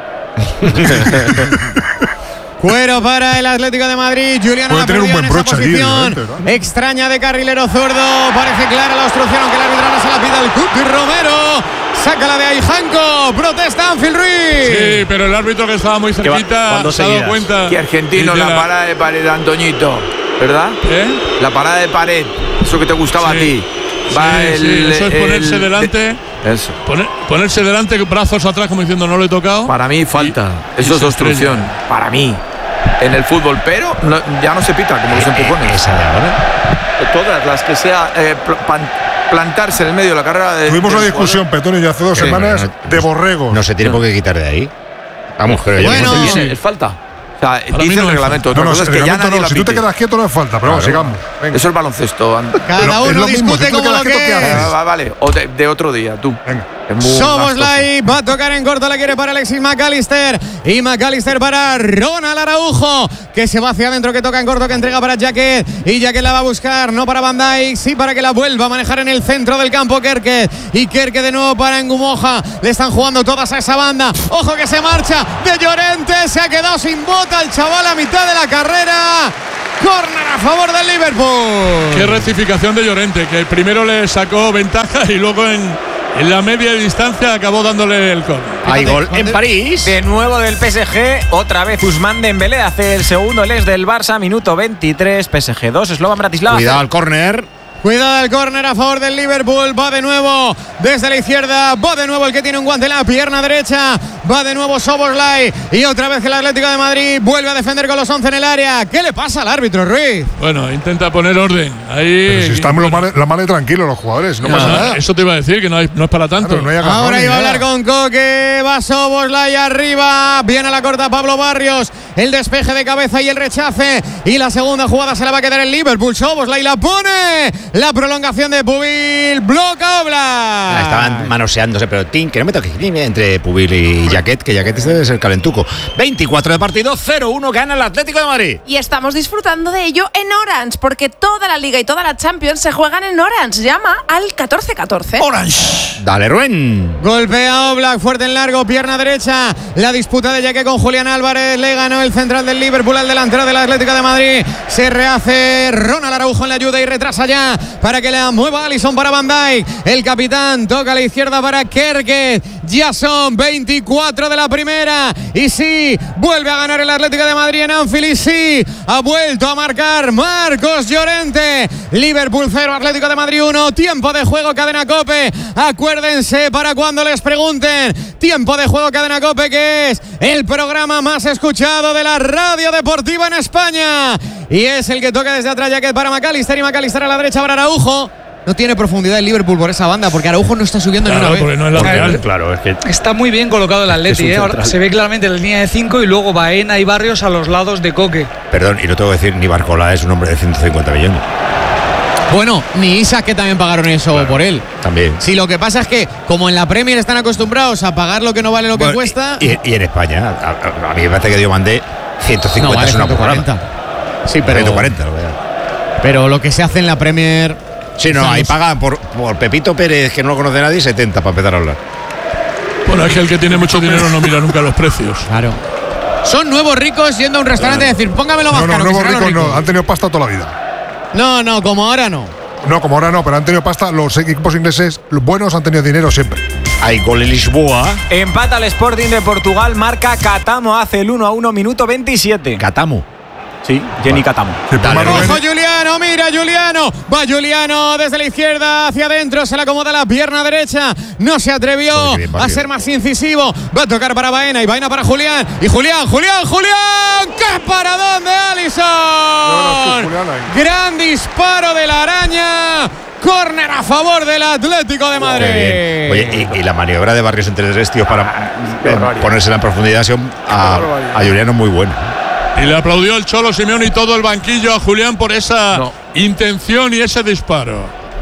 Cuero para el Atlético de Madrid. Juliano puede tener un buen en esa broche posición allí, extraña de carrilero zurdo. Parece clara la obstrucción, aunque el árbitro no se la pide al Cuti Romero. Sácala de ahí, Janko. Protesta Anfield Ruiz. Sí, pero el árbitro, que estaba muy cerquita, se ha dado cuenta. Que argentino, la, la parada de Pared, Antoñito, ¿verdad? ¿Eh? La parada de Pared, eso que te gustaba sí. a ti. Va sí, el, sí, eso es ponerse el, delante. Eso. Poner, ponerse delante, brazos atrás, como diciendo no le he tocado. Para mí falta. Y, eso y es obstrucción. Estrella. Para mí. En el fútbol, pero no, ya no se pita como los empujones. Esa de ahora. Todas las que sea eh, plan, plantarse en el medio de la carrera. De, Tuvimos una discusión, Petonio, ya hace dos ¿Qué? semanas no, no, de borregos. No se tiene no. por qué quitar de ahí. Vamos, creo bueno, yo. Sí, es falta. O sea, dice no el reglamento. Otra no, no, cosa es que ya nadie no. la Si tú te quedas quieto no es falta, pero claro. vamos, sigamos. Venga. Eso es baloncesto. Cada pero uno es lo mismo, discute si tú te como lo quedas que quieto, ¿qué es. haces? Ah, vale, o de, de otro día, tú. Venga. Szoboszlai va a tocar en corto, la quiere para Alexis McAllister y McAllister para Ronald Araujo, que se va hacia adentro, que toca en corto, que entrega para Jacket y Jacket la va a buscar, no para Van Dijk, sí para que la vuelva a manejar en el centro del campo Kerke, y Kerke de nuevo para Ngumoja, le están jugando todas a esa banda, ojo que se marcha de Llorente, se ha quedado sin bota el chaval a mitad de la carrera. Córner a favor del Liverpool. Qué rectificación de Llorente, que primero le sacó ventaja y luego en, en la media distancia acabó dándole el córner. Hay gol en París. De nuevo del P S G, otra vez Ousmane Dembélé hace el segundo, el ex del Barça, minuto veintitrés, P S G dos, Slovan Bratislava. Cuidado al córner. Cuidado el córner a favor del Liverpool. Va de nuevo desde la izquierda. Va de nuevo el que tiene un guante en la pierna derecha. Va de nuevo Szoboszlai. Y otra vez el Atlético de Madrid vuelve a defender con los once en el área. ¿Qué le pasa al árbitro, Ruiz? Bueno, intenta poner orden. Ahí. Pero si están bueno. la mano tranquilos los jugadores. No, no pasa nada. Eso te iba a decir, que no, hay, no es para tanto. Claro, no hay Ahora iba a hablar con Coque. Va Szoboszlai arriba. Viene a la corta Pablo Barrios. El despeje de cabeza y el rechace. Y la segunda jugada se la va a quedar el Liverpool. Szoboszlai la pone. La prolongación de Pubil. Bloca Oblak. Estaban manoseándose, pero Tim, que no me toque entre Pubil y Jacket, que Jacket debe ser calentuco. veinticuatro de partido, cero uno gana el Atlético de Madrid. Y estamos disfrutando de ello en Orange, porque toda la Liga y toda la Champions se juegan en Orange. Llama al catorce catorce. Orange. Dale, Ruen. Golpea Oblak, fuerte en largo, pierna derecha. La disputa de Jacket con Julián Álvarez. Le ganó el central del Liverpool al delantero del Atlético de Madrid. Se rehace Ronald Araujo en la ayuda y retrasa ya para que la mueva Alisson para Van Dijk. El capitán toca a la izquierda para Kerke. Ya son veinticuatro de la primera. Y sí, vuelve a ganar el Atlético de Madrid en Anfield. Y sí, ha vuelto a marcar Marcos Llorente. Liverpool cero, Atlético de Madrid uno. Tiempo de juego, Cadena COPE. Acuérdense para cuando les pregunten. Tiempo de juego, Cadena COPE, que es el programa más escuchado de la radio deportiva en España. Y es el que toca desde atrás Jacket para McAllister, y McAllister a la derecha para Araujo. No tiene profundidad el Liverpool por esa banda, porque Araujo no está subiendo claro, ni una vez. Porque no es la real. Claro, es que está muy bien colocado el Atleti, ¿eh? Ahora se ve claramente la línea de cinco y luego Baena y Barrios a los lados de Coque. Perdón, y no tengo que decir, ni Barcola es un hombre de ciento cincuenta millones. Bueno, ni Isaac, que también pagaron eso claro, por él. También. Sí, lo que pasa es que, como en la Premier están acostumbrados a pagar lo que no vale lo que bueno, cuesta. Y, y en España, a, a, a mí me parece que Diomandé ciento cincuenta no, vale, es una ciento cuarenta. Sí, pero. ciento cuarenta, lo veo. Pero lo que se hace en la Premier. Sí, no, ahí pagan por, por Pepito Pérez, que no lo conoce nadie, setenta para empezar a hablar. Bueno, es que el que tiene mucho dinero no mira nunca los precios. Claro. Son nuevos ricos yendo a un restaurante claro. y decir, póngamelo más no, no, caro. Nuevos ricos no, han tenido pasta toda la vida. No, no, como ahora no. No, como ahora no, pero han tenido pasta. Los equipos ingleses los buenos han tenido dinero siempre. Hay gol en Lisboa. Empata el Sporting de Portugal, marca Catamo, hace el uno a uno, minuto veintisiete. Catamo. Sí, Jenny Catamo. Ojo Juliano, mira Juliano. Va Juliano desde la izquierda hacia adentro. Se le acomoda la pierna derecha. No se atrevió bien, a ser más incisivo. Va a tocar para Baena y Baena para Julián. Y Julián, Julián, Julián. ¡Qué paradón de Alisson! No, no, gran disparo de la araña. Córner a favor del Atlético de Madrid. Oye, y, y la maniobra de Barrios entre tres tíos para eh, ponérsela en profundidad a, a Juliano muy buena. Y le aplaudió el Cholo Simeone y todo el banquillo a Julián por esa no. intención y ese disparo.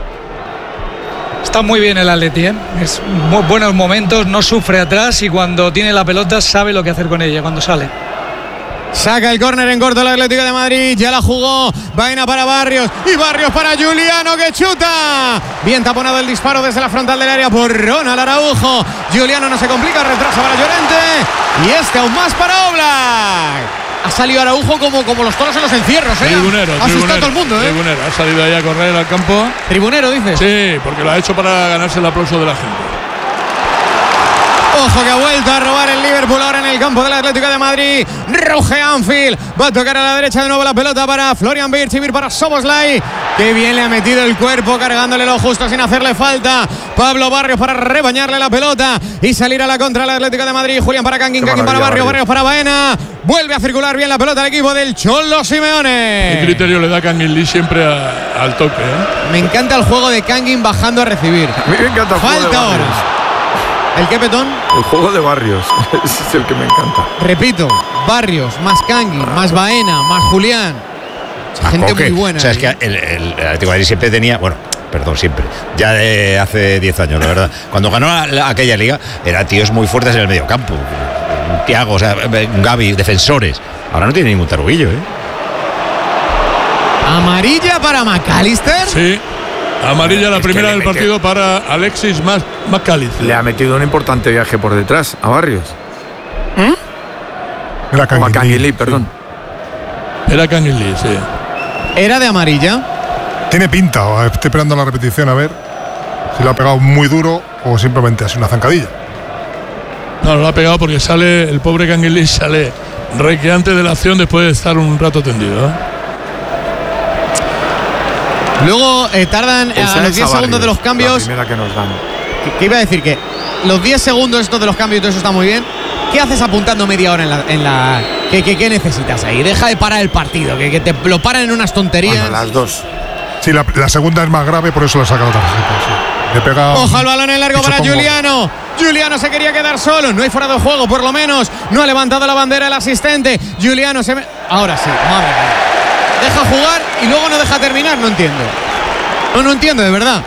Está muy bien el Atleti, ¿eh? Es muy buenos momentos, no sufre atrás y cuando tiene la pelota sabe lo que hacer con ella cuando sale. Saca el córner en corto el Atlético de Madrid. Ya la jugó. Vaina para Barrios. Y Barrios para Juliano, que chuta. Bien taponado el disparo desde la frontal del área por Ronald Araujo. Juliano no se complica. Retrasa para Llorente. Y este aún más para Oblak. Ha salido Araujo como, como los toros en los encierros, ¿eh? Tribunero, ha asustado a todo el mundo, ¿eh? Tribunero. Ha salido ahí a correr al campo. ¿Tribunero, dices? Sí, porque lo ha hecho para ganarse el aplauso de la gente. Ojo que ha vuelto a robar el Liverpool ahora en el campo del Atlético de Madrid. Ruge Anfield. Va a tocar a la derecha de nuevo la pelota para Florian Wirtz y para Szoboszlai. Qué bien le ha metido el cuerpo, cargándole lo justo sin hacerle falta. Pablo Barrios para rebañarle la pelota y salir a la contra del Atlético de Madrid. Julián para Kangin, Kangin para Barrios, Barrios para Baena. Vuelve a circular bien la pelota al equipo del Cholo Simeone. ¿Qué criterio le da Kangin Lee siempre a, al toque? ¿eh? Me encanta el juego de Kangin bajando a recibir. A mí me encanta el falta juego de ahora. ¿El qué, Petón? El juego de Barrios. Ese es el que me encanta. Repito, Barrios, más Kangin, más Baena, más Julián. Más gente Coque. muy buena. O sea, es que el, el, el Atlético de Madrid siempre tenía, bueno, perdón, siempre, ya de hace diez años, la verdad. Cuando ganó la, la, aquella liga, eran tíos muy fuertes en el medio campo. Thiago, o sea, Gavi, defensores. Ahora no tiene ningún taruguillo, ¿eh? Amarilla para McAllister. Sí. Amarilla la es primera del mete... partido para Alexis McAllister. Le ha metido un importante viaje por detrás a Barrios. ¿Eh? Era Canguilí, perdón. Sí. Era Canguilí, sí. ¿Era de amarilla? Tiene pinta. Estoy esperando la repetición a ver si lo ha pegado muy duro o simplemente así una zancadilla. No, lo ha pegado porque sale, el pobre Canguilí sale requeante de la acción después de estar un rato tendido, ¿eh? Luego eh, tardan eh, a los diez segundos de los cambios. La que nos dan. Que, que iba a decir que los diez segundos estos de los cambios y todo eso está muy bien. ¿Qué haces apuntando media hora en la. En la ¿qué, qué, ¿Qué necesitas ahí? Deja de parar el partido, que, que te lo paran en unas tonterías. Bueno, las dos. Sí, la, la segunda es más grave, por eso le ha sacado tarjeta. Sí. Le pega. Ojo al balón en largo para pongo. Juliano. Juliano se quería quedar solo. No hay fuera de juego, por lo menos. No ha levantado la bandera el asistente. Juliano se. Me... Ahora sí, madre mía. Deja jugar y luego no deja terminar, no entiendo. No, no entiendo, de verdad.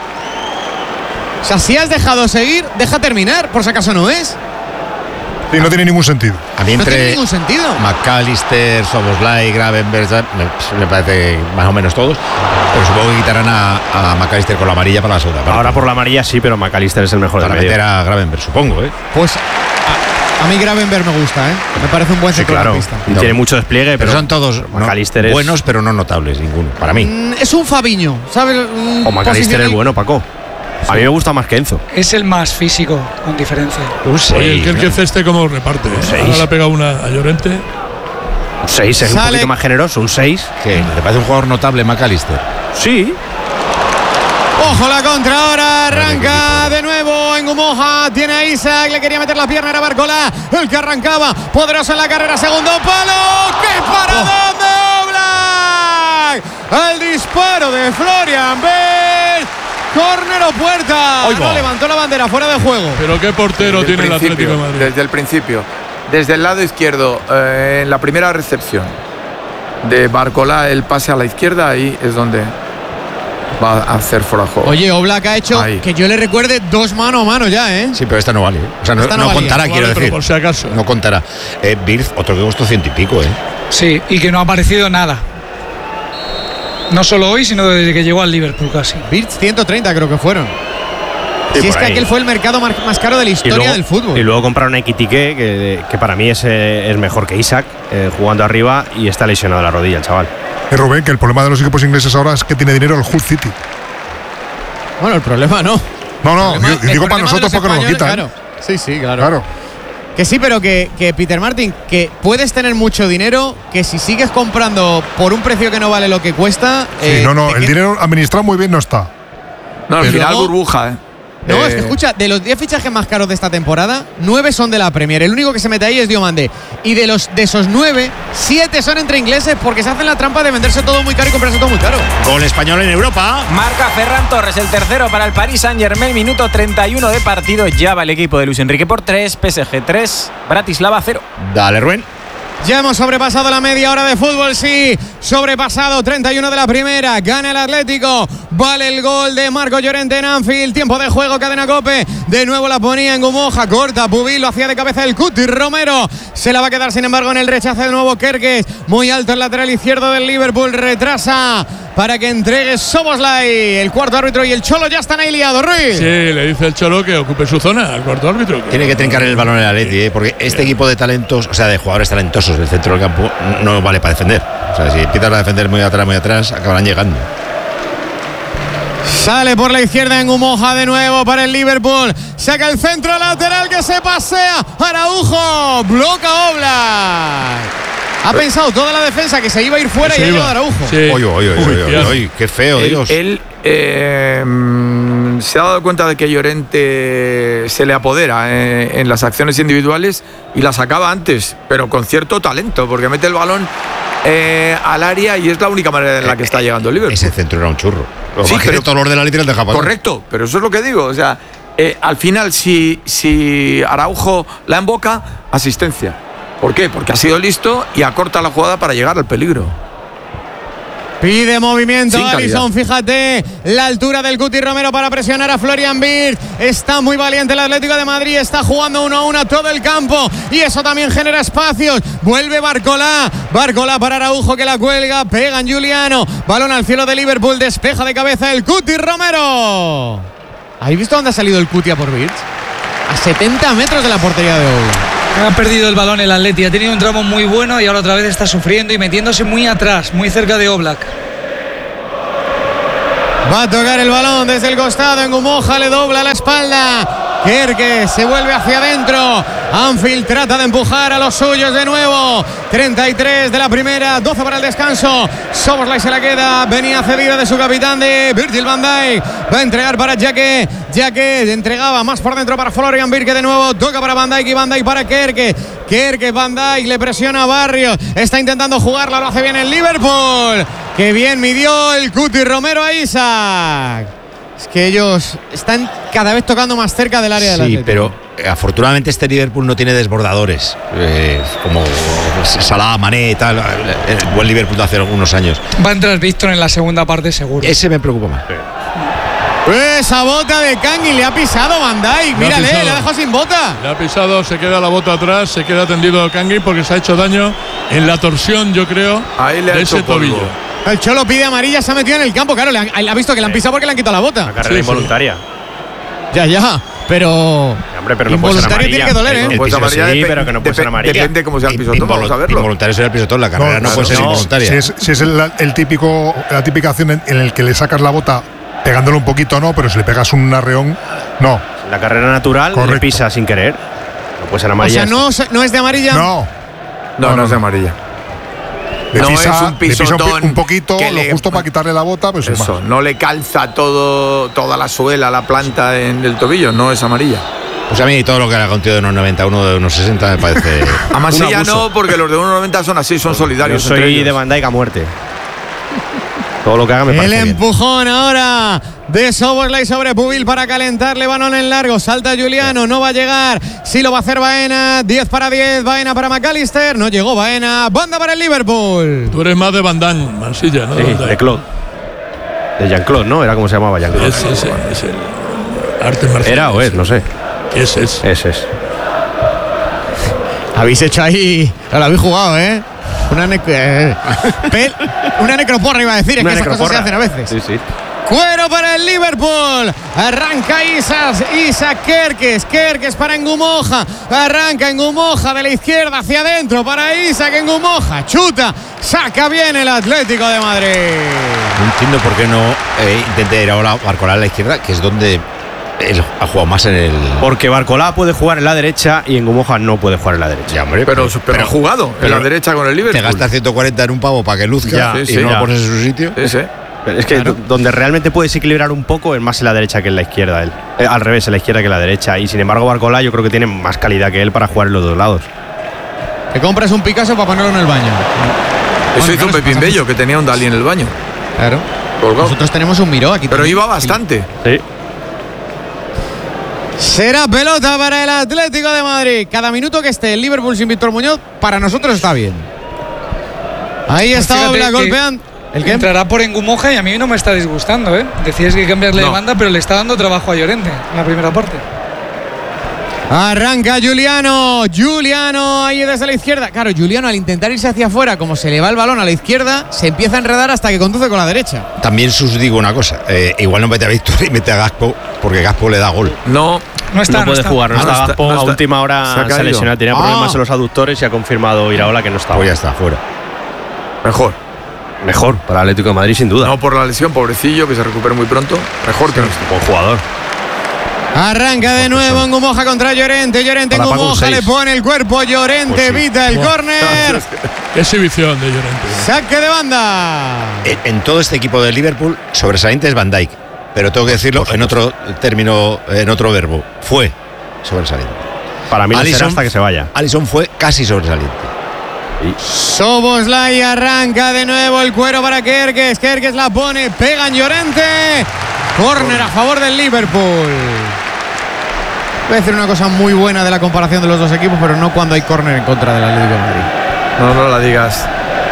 O sea, si has dejado seguir, deja terminar, por si acaso no es. Sí, no tiene ningún sentido. A mí No entre tiene ningún sentido. McAllister, Szoboszlai, Gravenberch, me, me parece más o menos todos, pero supongo que quitarán a, a McAllister con la amarilla para la segunda parte. Ahora por la amarilla sí, pero McAllister es el mejor para del meter medio. a Gravenberch, supongo, ¿eh? Pues a, a mí Gravenberch me gusta, ¿eh? Me parece un buen Sí, claro. centrocampista. Y tiene mucho despliegue, Pero pero, son todos no, McAllister es- buenos, pero no notables, ninguno, para mí. Mm, es un Fabiño, ¿sabes? Mm, O McAllister posición- es bueno, Paco. A mí me gusta más que Enzo. Es el más físico, con diferencia. Un Oye, el que, el que seis. este como reparte. ¿eh? seis. Ahora le ha pegado una a Llorente. Un seis es un Sale- poquito más generoso, un seis. ¿Qué? ¿Te parece un jugador notable, McAllister? Sí. Ojo la contra ahora, arranca de nuevo en Gumoja, tiene a Isaac, le quería meter la pierna, era Barcola, el que arrancaba, poderoso en la carrera, segundo palo, ¡qué paradón de Oblak! El disparo de Florian Wirtz, córner o puerta, Oigo. no levantó la bandera, fuera de juego. Pero qué portero Desde tiene el Atlético de principio, Madrid. Desde el principio. Desde el lado izquierdo, eh, en la primera recepción de Barcola, el pase a la izquierda, ahí es donde va a hacer fuera de juego. Oye, Oblak ha hecho, Ahí. que yo le recuerde, dos mano a mano ya, ¿eh? Sí, pero esta no vale, ¿eh? O sea, no, Esta no no valía. contará, Vale, quiero pero decir. por si acaso. No contará. Eh, Wirtz, otro que costó ciento y pico, ¿eh? Sí, y que no ha aparecido nada. No solo hoy, sino desde que llegó al Liverpool casi. Wirtz ciento treinta creo que fueron. Sí, si es por que ahí. aquel fue el mercado mar- más caro de la Y historia luego, del fútbol. y luego compraron a Ekitike, que, que para mí es, eh, es mejor que Isaac, eh, jugando arriba, y está lesionado de la rodilla, el chaval. Eh, Rubén, que el problema de los equipos ingleses ahora es que tiene dinero el Hull City. Bueno, el problema no. No, no, El problema- yo- el digo para problema de nosotros los porque nos lo españoles, quitan. Claro. Sí, sí, claro. Claro. Que sí, pero que, que Peter Martin, que puedes tener mucho dinero, que si sigues comprando por un precio que no vale lo que cuesta. Sí, eh, no, no, te el qued- dinero administrado muy bien no está. No, al Pero final luego- burbuja, ¿eh? No, Eh, es que escucha, de los diez fichajes más caros de esta temporada, nueve son de la Premier. El único que se mete ahí es Diomande. Y de los de esos nueve, siete son entre ingleses porque se hacen la trampa de venderse todo muy caro y comprarse todo muy caro. Gol español en Europa. Marca Ferran Torres, el tercero para el Paris Saint-Germain, minuto treinta y uno de partido. Ya va el equipo de Luis Enrique por tres, P S G tres, Bratislava cero. Dale, Rubén. Ya hemos sobrepasado la media hora de fútbol, sí. Sobrepasado treinta y uno de la primera. Gana el Atlético. Vale el gol de Marco Llorente en Anfield. Tiempo de juego, cadena Cope. De nuevo la ponía en Gumoja. Corta, Pubil, lo hacía de cabeza el Cuti Romero. Se la va a quedar, sin embargo, en el rechazo de nuevo Kerkez. Muy alto el lateral izquierdo del Liverpool. Retrasa para que entregue Szoboszlai. El cuarto árbitro y el Cholo ya están ahí liados, Ruiz. Sí, le dice el Cholo que ocupe su zona al cuarto árbitro. Tiene que trincar el balón el Atleti, ¿eh? Porque este equipo de talentos, o sea, de jugadores talentosos del centro del campo, no vale para defender. O sea, si empiezas a defender muy atrás, muy atrás, acabarán llegando. Sale por la izquierda en Gumoja de nuevo para el Liverpool. Saca el centro lateral que se pasea. Araujo. Bloca Oblak. Ha pensado toda la defensa que se iba a ir fuera Que y se ha iba. llegado Araujo. Sí. Oye, oye, oye, oye, oye, oye, qué feo, Él, Dios. él, eh, mm, se ha dado cuenta de que Llorente se le apodera eh, en las acciones individuales y las acaba antes, pero con cierto talento, porque mete el balón eh, al área y es la única manera en la que está llegando el Liverpool. Ese centro era un churro. Lo Sí, más que pero- todos los de la litra deja pasar. Correcto, pero eso es lo que digo. O sea, eh, al final, si, si Araujo la emboca, asistencia. ¿Por qué? Porque ha sido listo y acorta la jugada para llegar al peligro. Pide movimiento Sin Alisson, fíjate la altura del Cuti Romero para presionar a Florian Wirtz. Está muy valiente el Atlético de Madrid, está jugando uno a uno a todo el campo y eso también genera espacios. Vuelve Barcolá, Barcolá para Araujo que la cuelga, pega en Giuliano, balón al cielo de Liverpool, despeja de cabeza el Cuti Romero. ¿Habéis visto dónde ha salido el Cuti a por Wirtz? A setenta metros de la portería de Oblak. Ha perdido el balón el Atleti, ha tenido un tramo muy bueno y ahora otra vez está sufriendo y metiéndose muy atrás, muy cerca de Oblak. Va a tocar el balón desde el costado, en Ngumoja le dobla la espalda. Kerke se vuelve hacia adentro. Anfield trata de empujar a los suyos de nuevo. treinta y tres de la primera, doce para el descanso. Szoboszlai se la queda. Venía cedida de su capitán de Virgil van Dijk. Va a entregar para Jake. Jake entregaba más por dentro para Florian Wirtz, que de nuevo toca para Van Dijk y Van Dijk para Kerke. Kerke, Van Dijk, le presiona a Barrios. Está intentando jugarla, lo hace bien el Liverpool. Que bien midió el Cuti Romero a Isaac. Es que ellos están cada vez tocando más cerca del área del Atlético. Sí, pero eh, afortunadamente este Liverpool no tiene desbordadores eh, como Salah, Mané y tal. El buen Liverpool de hace algunos años. Va a entrar Víctor en la segunda parte seguro. Ese me preocupa más. Esa bota de Kangin le ha pisado Van Dijk. Le ha Mírale, pisado. le ha dejado sin bota. Le ha pisado, se queda la bota atrás, se queda tendido Kangin porque se ha hecho daño en la torsión, yo creo, Ahí le ha de hecho ese polvo. tobillo. El Cholo pide amarilla, se ha metido en el campo. Claro, le han- ha visto que le han pisado porque le han quitado la bota. La carrera Sí, involuntaria. Ya, ya. Pero. Hombre, pero no puede ser Involuntario amarilla. tiene que doler, ¿eh? El Pues piso amarilla sí, depe- pero que no puede ser depe- amarilla. Depende cómo sea el pisotón, vamos a verlo. Involuntario será el pisotón, la carrera no, No, puede ser no, involuntaria. Si es, si es el, el típico, la típica acción en, en el que le sacas la bota pegándolo un poquito, no, pero si le pegas un arreón, no. La carrera natural Correcto. le pisa sin querer. No puede ser O amarilla. sea, no, se- no es de amarilla. No. No, no, no, es no. amarilla. Le No pisa, es un le pisa un, pisotón pi- un poquito, que lo le- justo para quitarle la bota, pues sin Eso, más. no le calza todo, toda la suela, la planta en el tobillo, no es amarilla. Pues a mí todo lo que haga un tío de unos noventa, uno de unos sesenta me parece. Amarilla un abuso. no, porque los de uno noventa son así, son Yo solidarios. entre soy ellos. de Van Dijk a muerte. Todo lo que haga me El parece bien. empujón ahora de Szoboszlai sobre Pubil para calentarle, balón en largo, salta Giuliano, no va a llegar, sí lo va a hacer Baena, diez para diez, Baena para McAllister, no llegó Baena, banda para el Liverpool. Tú eres más de Van Damme, Mansilla, ¿no? Sí, Van Dijk. de Claude. De Jean-Claude, ¿no? Era como se llamaba Jean-Claude. Es, es, es el arte marcial. Era o es, no sé. Ese es. Ese es. Habéis hecho ahí, lo habéis jugado, ¿eh? Una, nec- eh, pel- una necroporra iba a decir, es Una que esas cosas se necroporra. hacen a veces. Sí, sí. Cuero para el Liverpool. Arranca Isaac, Isaac Kerkes, Kerkes para Ngumoja. Arranca Ngumoja de la izquierda hacia adentro para Isaac Ngumoja. Chuta, saca bien el Atlético de Madrid. No entiendo por qué no eh, intenta ir ahora Barcolá a la izquierda, que es donde él ha jugado más en el. Porque Barcolá puede jugar en la derecha y en Ngumoja no puede jugar en la derecha. Ya, hombre, Pero, pero, ha jugado en pero la derecha con el Liverpool. Te gastas ciento cuarenta en un pavo para que luzca Ya, y sí, no ya. lo pones en su sitio. Sí, sí. Pero es que Claro. do- donde realmente puedes equilibrar un poco es más en la derecha que en la izquierda él. Eh, al revés, en la izquierda que en la derecha. Y sin embargo, Barcolá yo creo que tiene más calidad que él para jugar en los dos lados. Te compras un Picasso para ponerlo en el baño. Eso Bueno, hizo claro, un se Pepín pasa Bello, que tenía un Dalí en el baño. Claro. Colgado. Nosotros tenemos un Miró aquí. Pero también. iba bastante. Sí. Será pelota para el Atlético de Madrid. Cada minuto que esté el Liverpool sin Víctor Muñoz, para nosotros está bien. Ahí Pues está fíjate Oblak que golpeando. ¿El qué? Entrará por Ngumoja y a mí no me está disgustando, ¿eh? Decías que hay que cambiarle No. de banda, pero le está dando trabajo a Llorente en la primera parte. Arranca Giuliano, Giuliano ahí desde la izquierda. Claro, Giuliano al intentar irse hacia afuera, como se le va el balón a la izquierda, se empieza a enredar hasta que conduce con la derecha. También sus digo una cosa, eh, igual no mete a Víctor y mete a Gaspo, porque Gaspo le da gol. No, No está, no no puede está. jugar, no, Ah, no está está, Gaspo. no A está. última Se hora ha se, ha caído. lesionado, tenía Ah. problemas en los aductores y ha confirmado Iraola que no estaba. Pues ya está, fuera. mejor. Mejor para el Atlético de Madrid, sin duda. No por la lesión, pobrecillo, que se recupere muy pronto. Mejor que no esté. Buen jugador. Arranca de nuevo Ngumoja contra Llorente. Llorente Para Paco, un Ngumoja le seis. pone el cuerpo. Llorente Pues sí. evita el córner. Qué exhibición de Llorente. Saque de banda. En, en todo este equipo de Liverpool, sobresaliente es Van Dijk. Pero tengo que decirlo en otro término, en otro verbo. Fue sobresaliente. Para mí no será Alisson- hasta que se vaya. Alisson fue casi sobresaliente. Szoboszlai arranca de nuevo el cuero para Kerkes. Kerkes la pone, pega en Llorente. Córner a favor del Liverpool. Voy a decir una cosa muy buena de la comparación de los dos equipos, pero no cuando hay córner en contra del Atlético de Madrid. No, no la digas.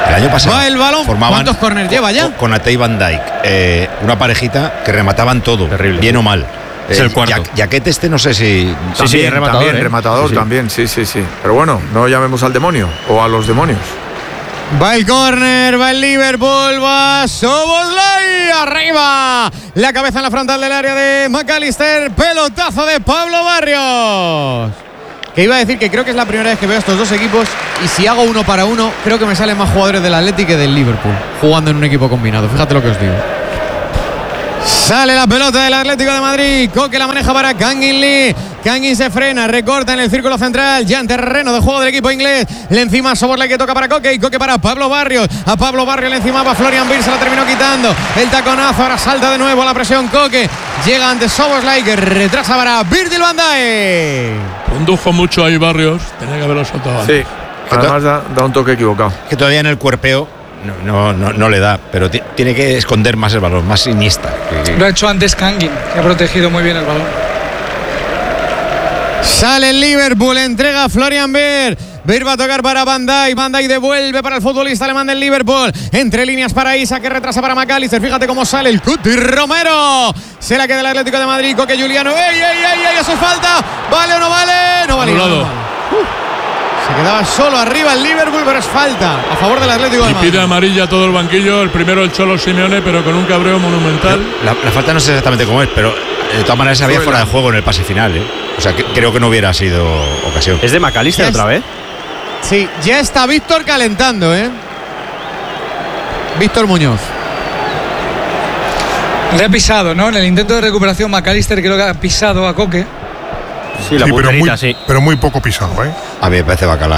El año pasado va el balón. formaban ¿Cuántos corners lleva ya? Con, con Ate y Van Dijk, eh, una parejita que remataban todo, terrible, bien o mal. Es el cuarto. Ya, Yaquete este no sé si... Sí, también, sí, rematador, también, ¿eh? rematador sí, sí. también, sí, sí, sí. Pero bueno, no llamemos al demonio o a los demonios. Va el córner, va el Liverpool, va Szoboszlai, arriba. La cabeza en la frontal del área de McAllister, pelotazo de Pablo Barrios. Que iba a decir que creo que es la primera vez que veo estos dos equipos y si hago uno para uno, creo que me salen más jugadores del Athletic que del Liverpool jugando en un equipo combinado. Fíjate lo que os digo. Sale la pelota del Atlético de Madrid. Coque la maneja para Kangin Lee. Kangin se frena, recorta en el círculo central. Ya en terreno de juego del equipo inglés. Le encima Szoboszlai que toca para Coque y Coque para Pablo Barrios. A Pablo Barrios le encimaba Florian Wirtz, se la terminó quitando. El taconazo, ahora salta de nuevo a la presión Coque. Llega ante Szoboszlai que retrasa para Virgil van Dijk. Condujo mucho ahí Barrios, tenía que haberlo soltado antes. Sí, además da, da un toque equivocado. Que todavía en el cuerpeo no, no, no, no le da, pero t- tiene que esconder más el balón, más Iniesta. Que, que... Lo ha hecho antes Kangin, que ha protegido muy bien el balón. Sale el Liverpool, entrega a Florian Wirtz. Wirtz va a tocar para Van Dijk. Van Dijk devuelve para el futbolista alemán del Liverpool. Entre líneas para Isa, que retrasa para McAllister. Fíjate cómo sale el Cuti Romero. Se la queda el Atlético de Madrid. Coque Juliano. ¡Ey, ey, ey, ey! Eso es falta. ¿Vale o no vale? No vale. No, no, no. Se quedaba solo arriba el Liverpool, pero es falta a favor del Atlético de Y Madrid. pide amarilla todo el banquillo. El primero el Cholo Simeone, pero con un cabreo monumental. La, la falta no sé exactamente cómo es, pero de todas maneras había fuera de juego en el pase final, ¿eh? O sea, que, creo que no hubiera sido ocasión. ¿Es de McAllister otra vez? Sí, ya está Víctor calentando, ¿eh? Víctor Muñoz. Le ha pisado, ¿no? En el intento de recuperación McAllister creo que ha pisado a Coque. Sí, la sí, pero, muy, sí. pero muy poco pisado, ¿eh? A mí me parece bacalá.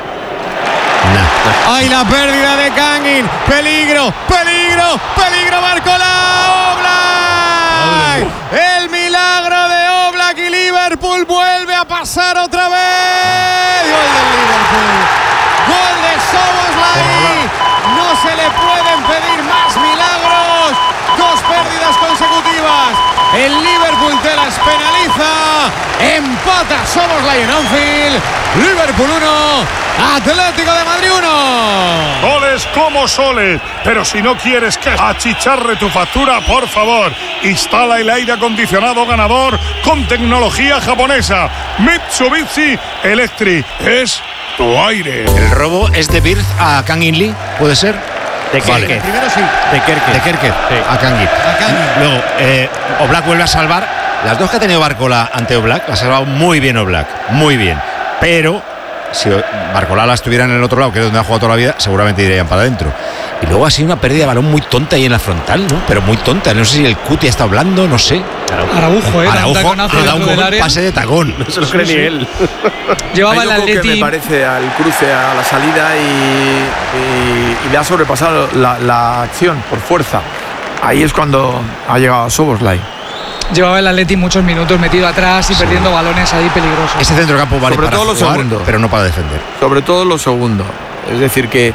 Nah. ¡Ay, la pérdida de Kangin! ¡Peligro! ¡Peligro! ¡Peligro, Barcola! ¡Oblak! ¡El milagro de Oblak y Liverpool vuelve a pasar otra vez! ¡Gol del Liverpool! ¡Gol de Szoboszlai! No se le pueden pedir más milagros. Dos pérdidas consecutivas. El Liverpool te las penaliza. Empata Szoboszlai en Anfield. Liverpool uno, Atlético de Madrid uno. Goles como soles, pero si no quieres que achicharre tu factura, por favor, instala el aire acondicionado ganador con tecnología japonesa. Mitsubishi Electric es tu aire. El robo es de Wirtz a Kangin Lee, ¿puede ser? De Vale. Kerke. Primero sí. De Kerke. De Kerke Sí. a Kangin. A Kangin. Luego, eh, Oblak vuelve a salvar. Las dos que ha tenido Barcola ante Oblak, la ha salvado muy bien Oblak, muy bien. Pero si Barcola la estuviera en el otro lado, que es donde ha jugado toda la vida, seguramente irían para adentro. Y luego ha sido una pérdida de balón muy tonta ahí en la frontal, ¿no? Pero muy tonta. No sé si el Cuti está hablando, no sé. Araujo, ¿eh? Araujo Taconazo le da un dentro del buen área. pase de tacón. No se lo cree ni él. Llevaba Hay el un que Atleti. me parece al cruce, a la salida y, y, y le ha sobrepasado la, la acción por fuerza. Ahí es cuando ha llegado a Szoboszlai. Llevaba el Atleti muchos minutos metido atrás y sí. perdiendo balones ahí peligrosos. Ese centrocampo vale Sobre para todo los jugar, segundos. pero no para defender. Sobre todo lo segundo. Es decir, que,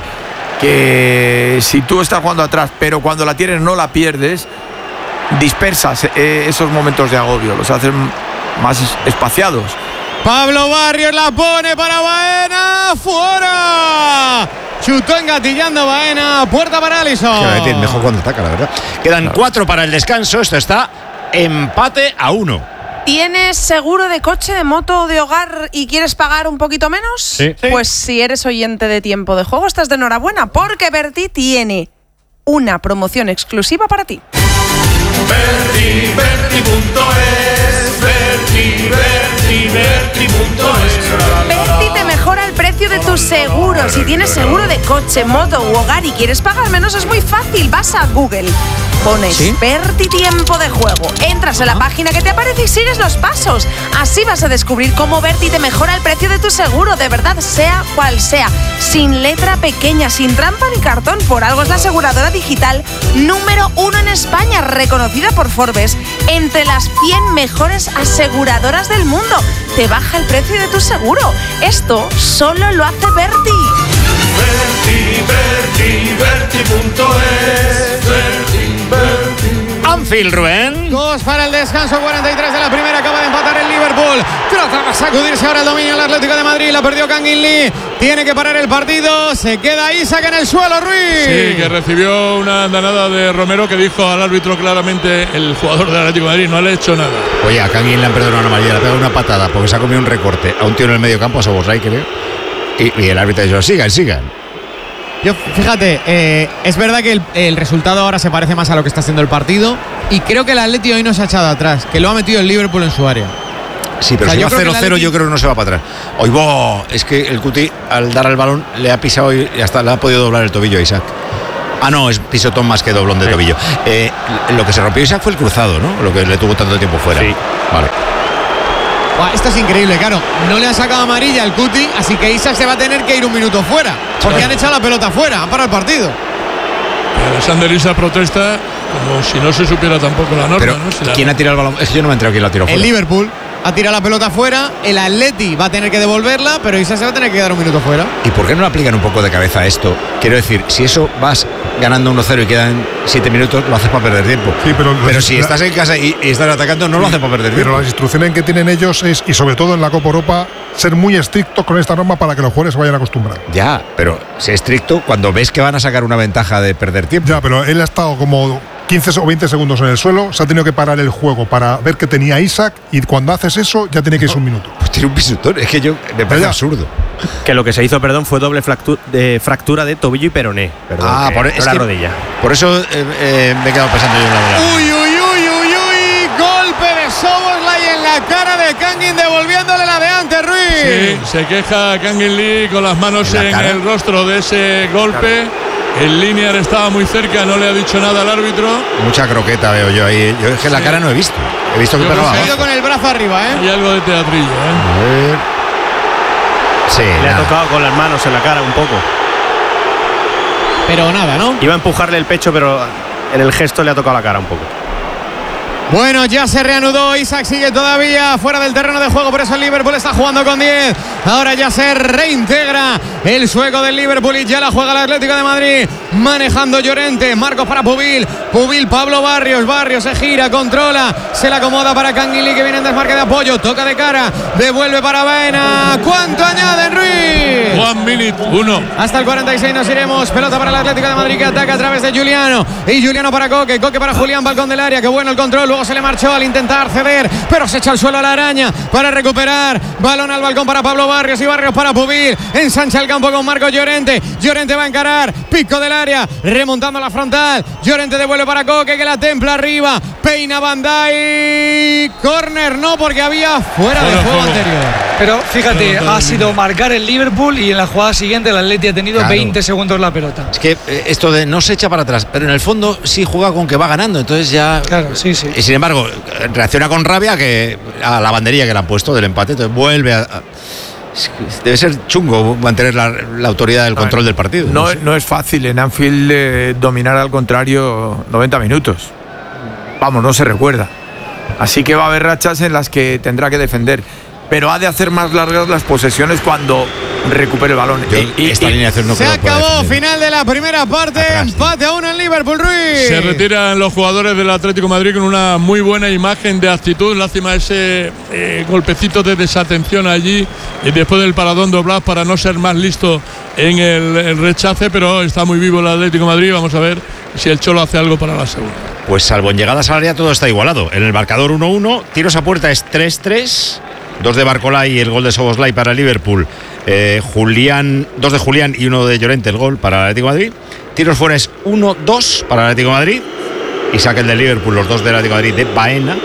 que si tú estás jugando atrás, pero cuando la tienes no la pierdes, dispersas eh, esos momentos de agobio, los haces más es- espaciados. Pablo Barrios la pone para Baena. ¡Fuera! Chutó engatillando Baena. Puerta para Alisson. Que mejor cuando ataca, la verdad. Quedan cuatro para el descanso. Esto está empate a uno. ¿Tienes seguro de coche, de moto o de hogar y quieres pagar un poquito menos? Sí. Pues si eres oyente de Tiempo de Juego, estás de enhorabuena porque Berti tiene una promoción exclusiva para ti. Berti, Berti punto es, Berti, Berti, Berti punto es. Berti te mejora el precio de tu seguro. Si tienes seguro de coche, moto u hogar y quieres pagar menos, es muy fácil. Vas a Google, pones ¿Sí? Berti Tiempo de Juego, entras en la página que te aparece y sigues los pasos. Así vas a descubrir cómo Berti te mejora el precio de tu seguro, de verdad, sea cual sea. Sin letra pequeña, sin trampa ni cartón. Por algo es la aseguradora digital número uno en España, reconocida por Forbes entre las cien mejores aseguradoras del mundo. Te baja el precio de tu seguro. Esto solo lo hace Berti. Berti, Berti, Berti punto es, Berti, Berti. Anfield, Rubén. Dos para el descanso, cuarenta y tres de la primera. Acaba de empatar el Liverpool. Trata de sacudirse ahora el dominio el Atlético de Madrid. La perdió Kangin Lee. Tiene que parar el partido. Se queda Isaac en el suelo, Ruiz. Sí, que recibió una andanada de Romero que dijo al árbitro claramente, el jugador del Atlético de Madrid, no le ha hecho nada. Oye, a Kangin le han perdonado una amarilla, le ha pegado una patada porque se ha comido un recorte a un tío en el medio campo, a Soboslai, creo. Y, y el árbitro ha dicho, sigan, sigan. Yo, fíjate, eh, es verdad que el, el resultado ahora se parece más a lo que está haciendo el partido. Y creo que el Atleti hoy no se ha echado atrás, que lo ha metido el Liverpool en su área. Sí, pero O sea, si yo va creo que cero cero, el Atleti- yo creo que no se va para atrás. Hoy bo, es que el Cuti, al dar al balón, le ha pisado y hasta le ha podido doblar el tobillo a Isaac. Ah, no, es pisotón más que doblón de tobillo. Eh, lo que se rompió Isaac fue el cruzado, ¿no? Lo que le tuvo tanto tiempo fuera. Sí. Vale. Buah, esto es increíble, claro. No le ha sacado amarilla al Cuti, así que Isaac se va a tener que ir un minuto fuera. Porque Sí. han echado la pelota fuera, para el partido. Y Alexander Isak protesta como si no se supiera tampoco la norma. Pero, ¿no? Si la- ¿quién ha tirado el balón? Es que yo no me he enterado quién la tiró El fuera. Liverpool ha tirado la pelota fuera, el Atleti va a tener que devolverla, pero Isaac se va a tener que quedar un minuto fuera. ¿Y por qué no le aplican un poco de cabeza a esto? Quiero decir, si eso vas ganando uno cero y quedan siete minutos, lo haces para perder tiempo. Sí, pero, Pero si estás en casa y, y estás atacando, no lo haces para perder tiempo. Pero las instrucciones que tienen ellos es, y sobre todo en la Copa Europa, ser muy estrictos con esta norma para que los jugadores se vayan acostumbrando. Ya, pero sé estricto cuando ves que van a sacar una ventaja de perder tiempo. Ya, pero él ha estado como quince o veinte segundos en el suelo, se ha tenido que parar el juego para ver que tenía Isaac, y cuando haces eso ya tiene que irse un minuto. Pues tiene un pisotón, es que yo me parece Ya. absurdo. Que lo que se hizo, perdón, fue doble fractu- de fractura de tobillo y peroné. Perdón, Ah, que por, no es la que- rodilla. por eso eh, eh, me he quedado pensando yo en la verdad. Uy, uy, uy, uy, uy. Golpe de Soboslai en la cara de Kangin, devolviéndole la de antes, Sí, Ruiz. se queja Kangin Lee con las manos ¿En la en, cara? el rostro de ese golpe. El Linear estaba muy cerca, no le ha dicho nada al árbitro. Mucha croqueta veo yo ahí. Yo es que la Sí. cara no he visto. He visto que Yo pegaba Se ha abajo. ido con el brazo arriba, ¿eh? Hay algo de teatrillo, ¿eh? A ver. Sí, Le ha nada. tocado con las manos en la cara un poco. Pero nada, ¿no? Iba a empujarle el pecho, pero en el gesto le ha tocado la cara un poco. Bueno, ya se reanudó. Isaac sigue todavía fuera del terreno de juego, por eso el Liverpool está jugando con diez. Ahora ya se reintegra el sueco del Liverpool y ya la juega el Atlético de Madrid. Manejando Llorente, Marcos para Pubil. Pubil, Pablo Barrios. Barrios se gira, controla, se la acomoda para Kangin Lee, que viene en desmarque de apoyo. Toca de cara, devuelve para Baena. ¿Cuánto añaden, Ruiz? One minute, uno. Hasta el cuarenta y seis nos iremos. Pelota para el Atlético de Madrid, que ataca a través de Juliano. Y Juliano para Coque. Coque para Julián, balcón del área. Qué bueno el control. Luego se le marchó al intentar ceder, pero se echa al suelo a la araña para recuperar. Balón al balcón para Pablo Barrios, y Barrios para Pubil. Ensancha el campo con Marcos Llorente. Llorente va a encarar. Pico del área, remontando la frontal. Llorente devuelve para Coque, que la templa arriba. Peina Bandai. Corner no, porque había fuera de Fuera, juego fuera. anterior. Pero fíjate, Pelota ha del sido marcar el Liverpool y en la jugada siguiente el Atleti ha tenido Claro. veinte segundos la pelota. Es que eh, esto de no se echa para atrás, pero en el fondo sí juega con que va ganando, entonces ya. Claro, sí, sí. Y sin embargo, eh, reacciona con rabia que a la banderilla que le han puesto del empate, entonces vuelve a. a- es que debe ser chungo mantener la, la autoridad del control del partido. No, sé. no es fácil en Anfield eh, dominar al contrario noventa minutos. Vamos, no se recuerda. Así que va a haber rachas en las que tendrá que defender. Pero ha de hacer más largas las posesiones cuando recupere el balón. Yo Y- y- esta y- alineación no Se creo que pueda acabó, defender. final de la primera parte. Atrás, Empate a uno en Liverpool, Ruiz. Se retiran los jugadores del Atlético de Madrid con una muy buena imagen de actitud. Lástima ese eh, golpecito de desatención allí y después del paradón de Oblak para no ser más listo en el, el rechace, pero está muy vivo el Atlético de Madrid. Vamos a ver si el Cholo hace algo para la segunda. Pues salvo en llegadas al área todo está igualado. En el marcador uno uno, tiros a puerta es tres tres. Dos de Barcola y el gol de Soboslai para el Liverpool. Eh, Julián, dos de Julián y uno de Llorente, el gol para el Atlético de Madrid. Tiros fuera es uno dos para el Atlético de Madrid. Y saque el del Liverpool, los dos del Atlético de Madrid de Baena.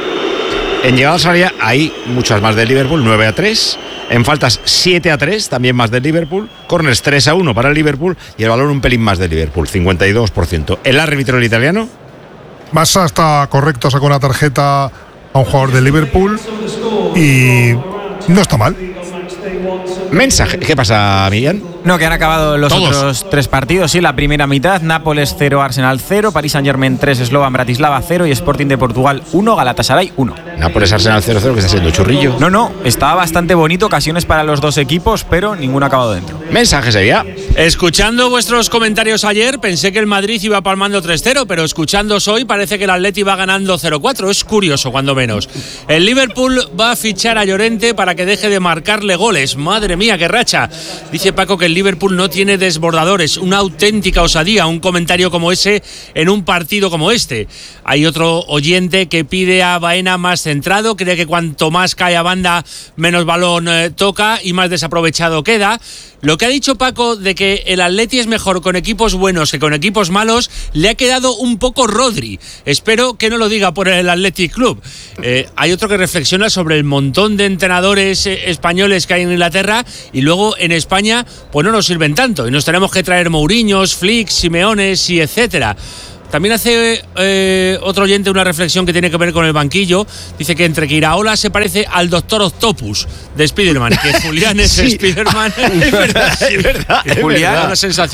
En llegadas al área hay muchas más del Liverpool, nueve a tres. En faltas siete a tres, también más del Liverpool. Corners tres a uno para el Liverpool. Y el balón un pelín más del Liverpool, cincuenta y dos por ciento. El árbitro, el italiano. Massa está correcto, sacó una tarjeta a un jugador de Liverpool y no está mal. Mensaje. ¿Qué pasa, Millán? No, que han acabado los Todos. otros tres partidos. Sí, la primera mitad: Nápoles cero, Arsenal cero, Paris Saint-Germain tres, Slovan Bratislava cero y Sporting de Portugal uno, Galatasaray uno. Nápoles Arsenal cero cero, que está siendo churrillo. No, no, estaba bastante bonito, ocasiones para los dos equipos, pero ninguno ha acabado dentro. Mensaje Sevilla. Escuchando vuestros comentarios ayer, pensé que el Madrid iba palmando tres cero, pero escuchándoos hoy parece que el Atleti va ganando cero cuatro. Es curioso, cuando menos. El Liverpool va a fichar a Llorente para que deje de marcarle goles. Madre mía, qué racha. Dice Paco que el Liverpool no tiene desbordadores. Una auténtica osadía, un comentario como ese en un partido como este. Hay otro oyente que pide a Baena más centrado, cree que cuanto más cae a banda, menos balón eh, toca y más desaprovechado queda. Lo que ha dicho Paco de que el Atleti es mejor con equipos buenos que con equipos malos, le ha quedado un poco Rodri. Espero que no lo diga por el Athletic Club. Eh, hay otro que reflexiona sobre el montón de entrenadores eh, españoles que hay en Inglaterra y luego en España pues no nos sirven tanto y nos tenemos que traer Mourinhos, Flick, Simeones y etcétera. También hace eh, otro oyente una reflexión que tiene que ver con el banquillo. Dice que entre que Iraola se parece al Doctor Octopus de Spiderman, que Julián es Sí. Spiderman. Es verdad, es verdad. Que Julián es verdad. una sensación